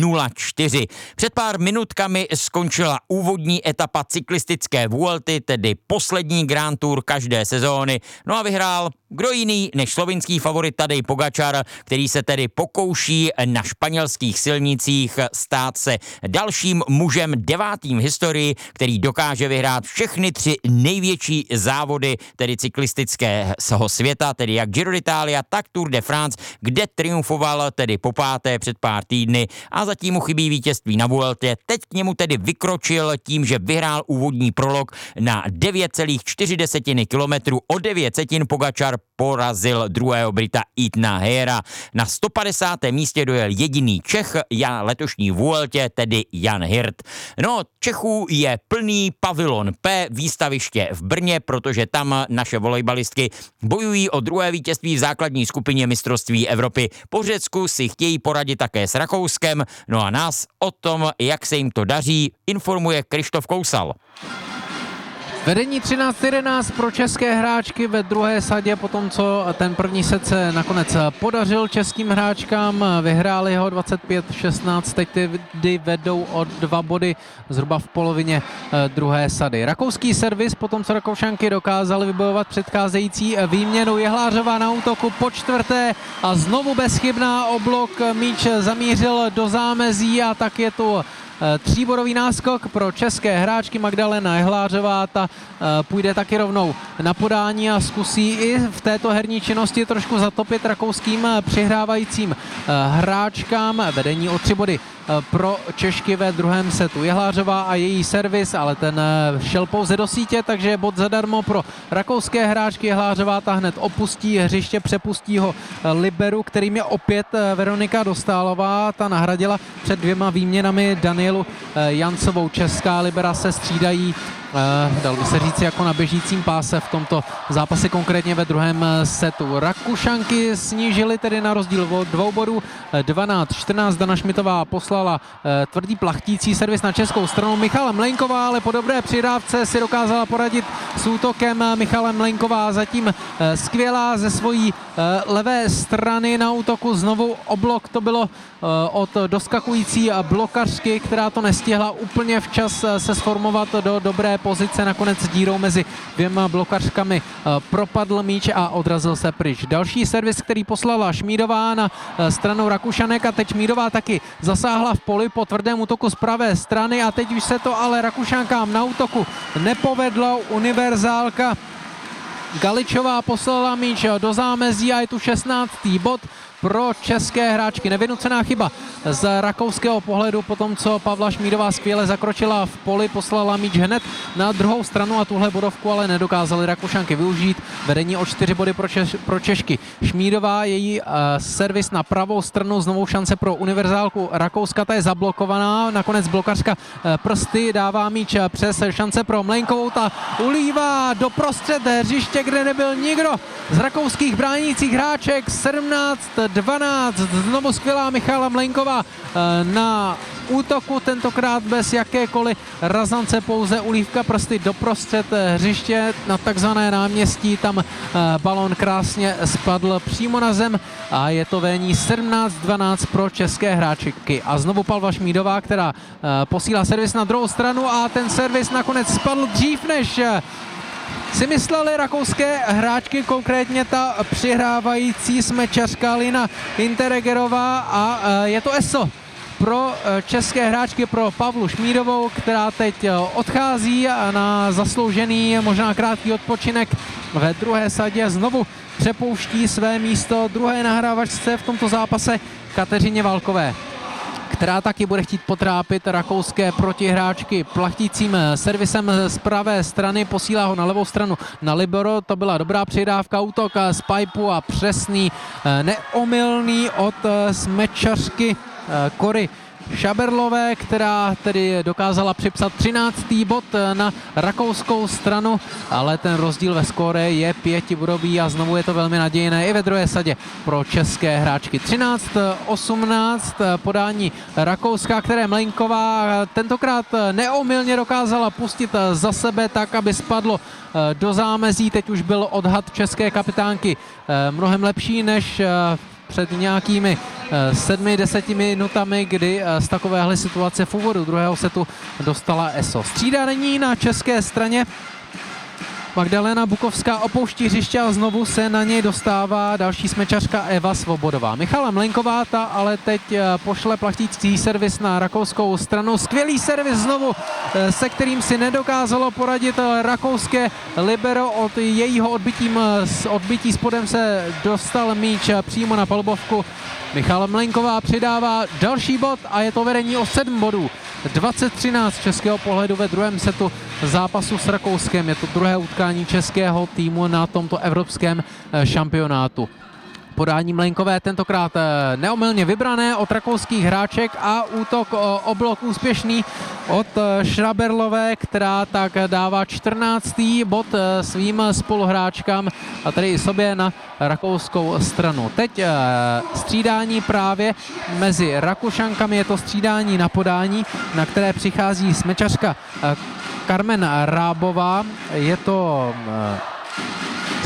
0-4. Před pár minutkami skončila úvodní etapa cyklistické Vuelty, tedy poslední Grand Tour každé sezóny. No a vyhrál kdo jiný než slovinský favorit Tadej Pogačar, který se tedy pokouší na španělských silnicích stát se dalším mužem 9. v historii, který dokáže vyhrát všechny 3 největší závody, tedy cyklistického světa, tedy jak Giro d'Italia, tak Tour de France, kde triumfoval tedy po 5. před pár týdny a zatím mu chybí vítězství na Vueltě. Teď k němu tedy vykročil tím, že vyhrál úvodní prolog na 9,4 kilometru. O 9 setin Pogačar porazil druhého Brita Ethana Hayera. Na 150. místě dojel jediný Čech na letošní Vueltě, tedy Jan Hirt. No, Čechů je plný pavilon P výstaviště v Brně, protože tam naše volejbalistky bojují o druhé vítězství v základní skupině mistrovství Evropy. Po Řecku si chtějí poradit také s Rakouskem. No a nás o tom, jak se jim to daří, informuje Krištof Kousal. Vedení 13-11 pro české hráčky ve druhé sadě, potom co ten první set se nakonec podařil českým hráčkám, vyhráli ho 25-16, teď tedy vedou o 2 body zhruba v polovině druhé sady. Rakouský servis, potom co Rakoušanky dokázaly vybojovat předcházející výměnu. Jehlářová na útoku po 4. a znovu bezchybná oblok, míč zamířil do zámezí a tak je tu tříbodový náskok pro české hráčky. Magdalena Jehlářová, ta půjde taky rovnou na podání a zkusí i v této herní činnosti trošku zatopit rakouským přihrávajícím hráčkám. Vedení o 3 body pro Češky ve druhém setu. Jehlářová a její servis, ale ten šel pouze do sítě, takže bod zadarmo pro rakouské hráčky. Jehlářová ta hned opustí hřiště, přepustí ho liberu, kterým je opět Veronika Dostálová. Ta nahradila před 2 výměnami Danielu Jancovou. Česká libera se střídají, dal by se říct, jako na běžícím páse v tomto zápase, konkrétně ve druhém setu. Rakušanky snížily tedy na rozdíl o 2 bodů 12-14. Dana Šmitová poslala tvrdý plachtící servis na českou stranu. Michala Mlejnková ale po dobré přidávce si dokázala poradit s útokem. Michala Mlejnková zatím skvělá ze svojí levé strany na útoku. Znovu oblok, to bylo od doskakující blokařky, která to nestihla úplně včas se sformovat do dobré pozice. Nakonec dírou mezi 2 blokařkami propadl míč a odrazil se pryč. Další servis, který poslala Šmídová na stranu Rakušanek, a teď Šmídová taky zasáhla v poli po tvrdém útoku z pravé strany a teď už se to ale Rakušankám na útoku nepovedlo. Univerzálka Galičová poslala míč do zámezí a je tu 16. bod pro české hráčky. Nevynucená chyba z rakouského pohledu po tom, co Pavla Šmídová skvěle zakročila v poli, poslala míč hned na druhou stranu a tuhle bodovku ale nedokázali Rakušanky využít. Vedení o 4 body pro Češky. Šmídová, její servis na pravou stranu, znovu šance pro univerzálku Rakouska, ta je zablokovaná. Nakonec blokařka prsty dává míč přes šance pro Mlejnkovou, ta ulívá do prostřed hřiště, kde nebyl nikdo z rakouských bránících hráček. 17-12, znovu skvělá Michala Mlejnková na útoku, tentokrát bez jakékoliv razance, pouze ulívka prsty doprostřed hřiště na takzvané náměstí, tam balón krásně spadl přímo na zem a je to vedení 17-12 pro české hráčky. A znovu Pavla Šmídová, která posílá servis na druhou stranu a ten servis nakonec spadl dřív, než si mysleli rakouské hráčky, konkrétně ta přihrávající smečařka Lina Interegerová, a je to ESO pro české hráčky, pro Pavlu Šmídovou, která teď odchází na zasloužený, možná krátký odpočinek ve druhé sadě. Znovu přepouští své místo druhé nahrávačce v tomto zápase Kateřině Válkové, která taky bude chtít potrápit rakouské protihráčky plachtícím servisem z pravé strany, posílá ho na levou stranu na libero. To byla dobrá přidávka, útok z pipeu a přesný, neomylný od smečařky Kory Šaberlové, která tedy dokázala připsat 13. bod na rakouskou stranu, ale ten rozdíl ve skóre je 5bodový a znovu je to velmi nadějné i ve druhé sadě pro české hráčky. 13-18 podání Rakouska, které Mlejnková tentokrát neomylně dokázala pustit za sebe tak, aby spadlo do zámezí. Teď už byl odhad české kapitánky mnohem lepší než před nějakými 7-10 minutami, kdy z takovéhle situace v úvodu druhého setu dostala ESO. Střídání na české straně. Magdalena Bukovská opouští hřiště a znovu se na něj dostává další smečařka Eva Svobodová. Michala Mlejnková, ta ale teď pošle plachtící servis na rakouskou stranu. Skvělý servis znovu, se kterým si nedokázalo poradit rakouské libero. Od jejího odbytí spodem se dostal míč přímo na palubovku. Michala Mlejnková přidává další bod a je to vedení o 7 bodů. 20-13 českého pohledu ve druhém setu zápasu s Rakouskem. Je to druhé utkání českého týmu na tomto evropském šampionátu. Podání Mlejnkové tentokrát neomylně vybrané od rakouských hráček a útok o blok úspěšný od Šraberlové, která tak dává 14. bod svým spoluhráčkám a tedy i sobě na rakouskou stranu. Teď střídání právě mezi Rakušankami, je to střídání na podání, na které přichází smečařka Carmen Rábová. Je to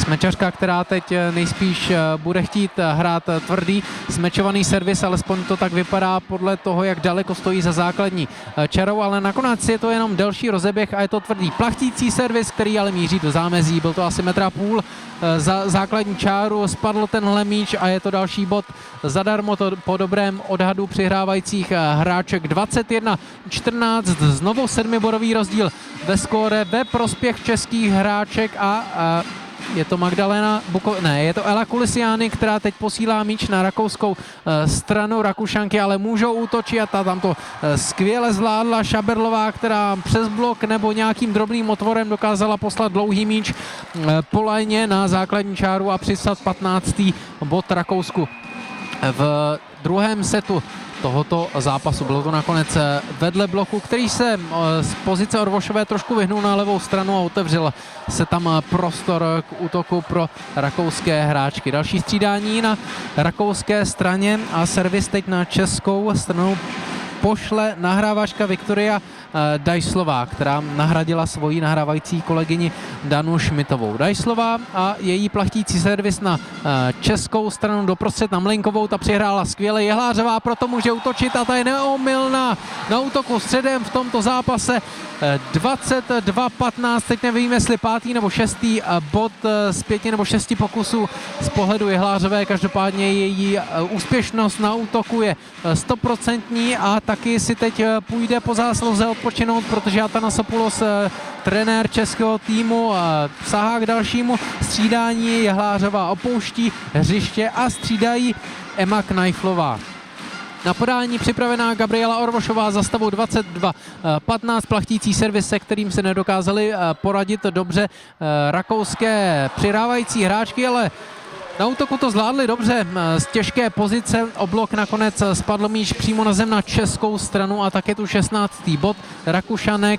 Smečařka, která teď nejspíš bude chtít hrát tvrdý smečovaný servis, alespoň to tak vypadá podle toho, jak daleko stojí za základní čarou, ale nakonec je to jenom delší rozeběh a je to tvrdý plachtící servis, který ale míří do zámezí. Byl to asi 1,5 m za základní čáru, spadl tenhle míč a je to další bod zadarmo, to po dobrém odhadu přihrávajících hráček. 21-14, znovu 7bodový rozdíl ve skóre ve prospěch českých hráček a je to Magdalena je to Ela Kulisiány, která teď posílá míč na rakouskou stranu. Rakušanky ale můžou útočit a ta tam to skvěle zvládla. Šaberlová, která přes blok nebo nějakým drobným otvorem dokázala poslat dlouhý míč po lajně na základní čáru a přistat 15. bod Rakousku v druhém setu tohoto zápasu. Bylo to nakonec vedle bloku, který se z pozice Orvošové trošku vyhnul na levou stranu a otevřel se tam prostor k útoku pro rakouské hráčky. Další střídání na rakouské straně a servis teď na českou stranu pošle nahrávačka Viktoria Dajslová, která nahradila svoji nahrávající kolegyni Danu Šmitovou. Dajslová a její plachtící servis na českou stranu doprostřed na Mlinkovou, ta přihrála skvěle. Jehlářová proto může útočit a ta je neomylná na útoku středem v tomto zápase. 22-15, teď nevím, jestli 5. nebo 6. bod z 5 nebo 6 pokusů z pohledu Jehlářové. Každopádně její úspěšnost na útoku je 100% a taky si teď půjde po zásluze odpočinout, protože Atanasopoulos, trenér českého týmu, sahá k dalšímu střídání. Jehlářová opouští hřiště a střídají Emma Knajflová. Na podání připravená Gabriela Orvošová za stavu 22-15, plachtící servis, se kterým se nedokázali poradit dobře rakouské přihrávající hráčky, ale na útoku to zvládli dobře, z těžké pozice o blok nakonec spadl míč přímo na zem na českou stranu a také tu 16. bod Rakušanek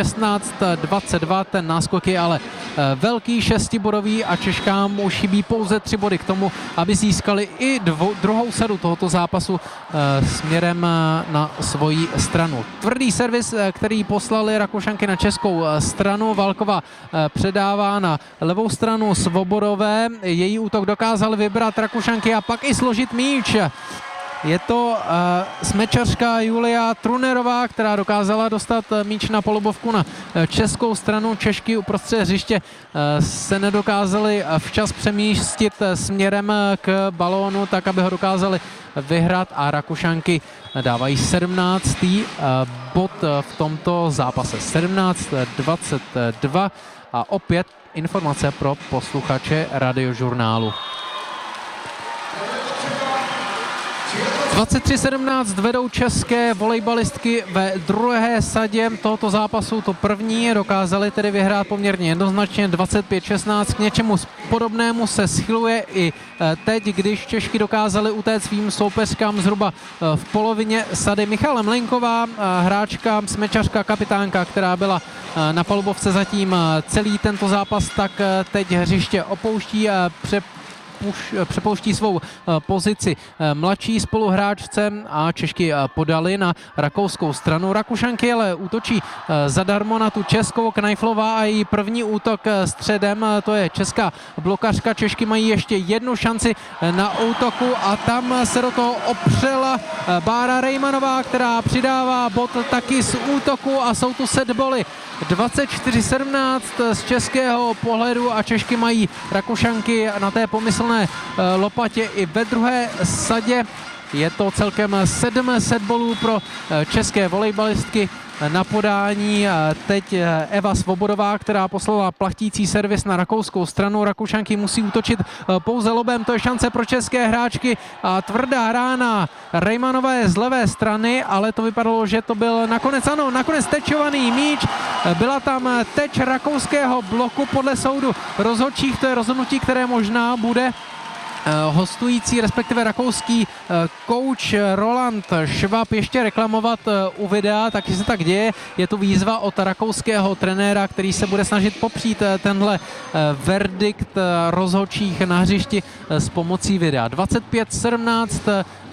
16-22, ten náskok je ale velký 6bodový a Češkám už chybí pouze 3 body k tomu, aby získali i druhou sadu tohoto zápasu směrem na svoji stranu. Tvrdý servis, který poslali Rakušanky na českou stranu, Válková předává na levou stranu Svobodové, její útok dokázal vybrat Rakušanky a pak i složit míč. Je to smečařka Julia Trunerová, která dokázala dostat míč na polubovku na českou stranu. Češky uprostřed hřiště se nedokázaly včas přemístit směrem k balónu, tak aby ho dokázali vyhrát a Rakušanky dávají 17. bod v tomto zápase. 17-22 a opět informace pro posluchače Radiožurnálu. 23-17 vedou české volejbalistky ve druhé sadě tohoto zápasu. To první dokázali tedy vyhrát poměrně jednoznačně 25-16. K něčemu podobnému se schyluje i teď, když Češky dokázali utéct svým soupeřkám zhruba v polovině sady. Michala Mlenková, hráčka, smečařka, kapitánka, která byla na palubovce zatím celý tento zápas, tak teď hřiště opouští a přepouští svou pozici mladší spoluhráčce a Češky podali na rakouskou stranu. Rakušanky ale útočí zadarmo na tu českou. Knajflová a její první útok středem, to je česká blokařka. Češky mají ještě jednu šanci na útoku a tam se do toho opřela Bára Rejmanová, která přidává bod taky z útoku a jsou tu setboly. 24-17 z českého pohledu a Češky mají Rakušanky na té pomyslné lopatě i ve druhé sadě. Je to celkem 7 setbolů pro české volejbalistky. Na podání teď Eva Svobodová, která poslala plachtící servis na rakouskou stranu. Rakušanky musí útočit pouze lobem, to je šance pro české hráčky a tvrdá rána Rejmanové z levé strany, ale to vypadalo, že to byl nakonec tečovaný míč. Byla tam teč rakouského bloku podle soudu rozhodčích, to je rozhodnutí, které možná bude hostující, respektive rakouský kouč Roland Schwab ještě reklamovat u videa, taky se tak děje. Je tu výzva od rakouského trenéra, který se bude snažit popřít tenhle verdikt rozhodčích na hřišti s pomocí videa. 25-17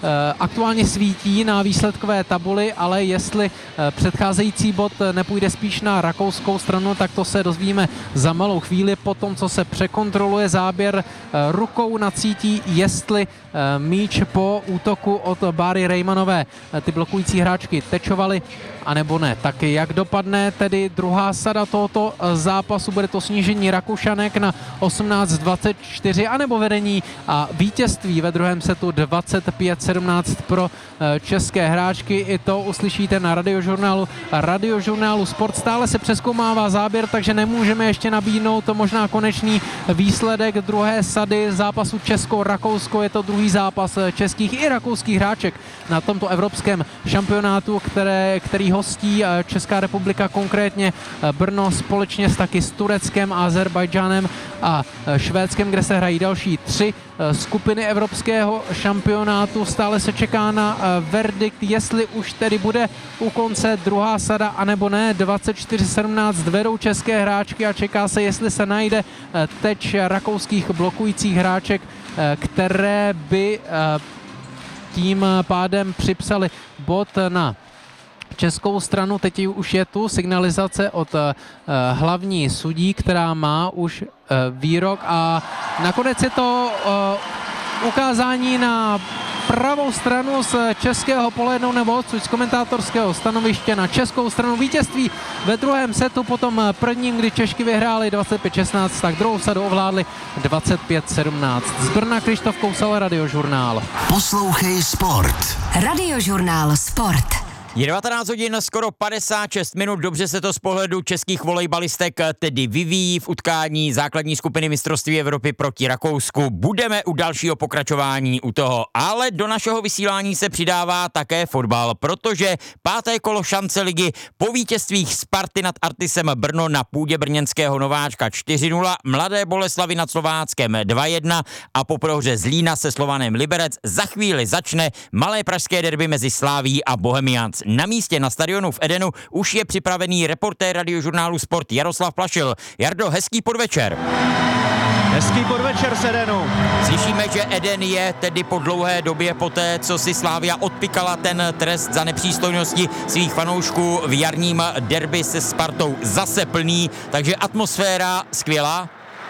aktuálně svítí na výsledkové tabuli, ale jestli předcházející bod nepůjde spíš na rakouskou stranu, tak to se dozvíme za malou chvíli po tom, co se překontroluje záběr rukou na cítí, jestli míč po útoku od Báry Rejmanové ty blokující hráčky tečovaly, anebo ne. Tak jak dopadne tedy druhá sada tohoto zápasu? Bude to snížení Rakušanek na 18-24, anebo vedení a vítězství ve druhém setu 25-17 pro české hráčky. I to uslyšíte na radiožurnálu Sport. Stále se přezkoumává záběr, takže nemůžeme ještě nabídnout to možná konečný výsledek druhé sady zápasu Česko-Rakousko. Je to druhý zápas českých i rakouských hráček na tomto evropském šampionátu, který hostí Česká republika, konkrétně Brno společně taky s Tureckem, Azerbajdžánem a Švédskem, kde se hrají další 3 skupiny evropského šampionátu. Stále se čeká na verdikt, jestli už tedy bude u konce druhá sada, anebo ne. 24-17 vedou české hráčky a čeká se, jestli se najde teď rakouských blokujících hráček, které by tím pádem připsali bod na českou stranu. Teď už je tu signalizace od hlavní sudí, která má už výrok, a nakonec je to ukázání na pravou stranu z českého pohledu, nebo odsud z komentátorského stanoviště na českou stranu. Vítězství ve druhém setu, potom prvním, kdy Češky vyhráli 25-16, tak druhou sadu ovládli 25-17. Z Brna Krištof Kousal, Radiožurnál. Poslouchej Sport. Radiožurnál Sport. Je 19 hodin, skoro 56 minut, dobře se to z pohledu českých volejbalistek tedy vyvíjí v utkání základní skupiny mistrovství Evropy proti Rakousku. Budeme u dalšího pokračování u toho, ale do našeho vysílání se přidává také fotbal, protože 5. kolo šance ligy po vítězstvích Sparty nad Artisem Brno na půdě brněnského nováčka 4-0, Mladé Boleslavi nad Slováckem 2-1 a po prohře Zlína se Slovanem Liberec za chvíli začne malé pražské derby mezi Sláví a Bohemians. Na místě na stadionu v Edenu už je připravený reportér Radiožurnálu Sport Jaroslav Plašil. Jardo, hezký podvečer. Hezký podvečer z Edenu. Slyšíme, že Eden je tedy po dlouhé době poté, co si Slavia odpikala ten trest za nepřístojnosti svých fanoušků v jarním derby se Spartou, zase plný, takže atmosféra skvělá.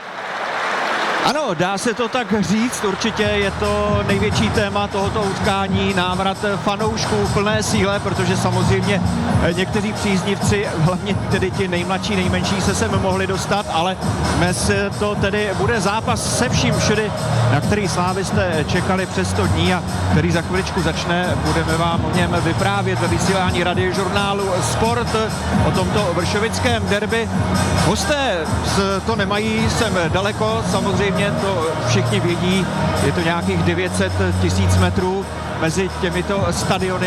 Ano, dá se to tak říct, určitě je to největší téma tohoto utkání, návrat fanoušků v plné síle, protože samozřejmě někteří příznivci, hlavně tedy ti nejmladší, nejmenší, se sem mohli dostat, ale dnes to tedy bude zápas se vším všudy, na který slávisté čekali přes 100 dní a který za chviličku začne. Budeme vám o něm vyprávět ve vysílání Radiožurnálu Sport o tomto vršovickém derby. Hosté to nemají sem daleko, samozřejmě to všichni vědí, je to nějakých 900 000 metrů mezi těmito stadiony.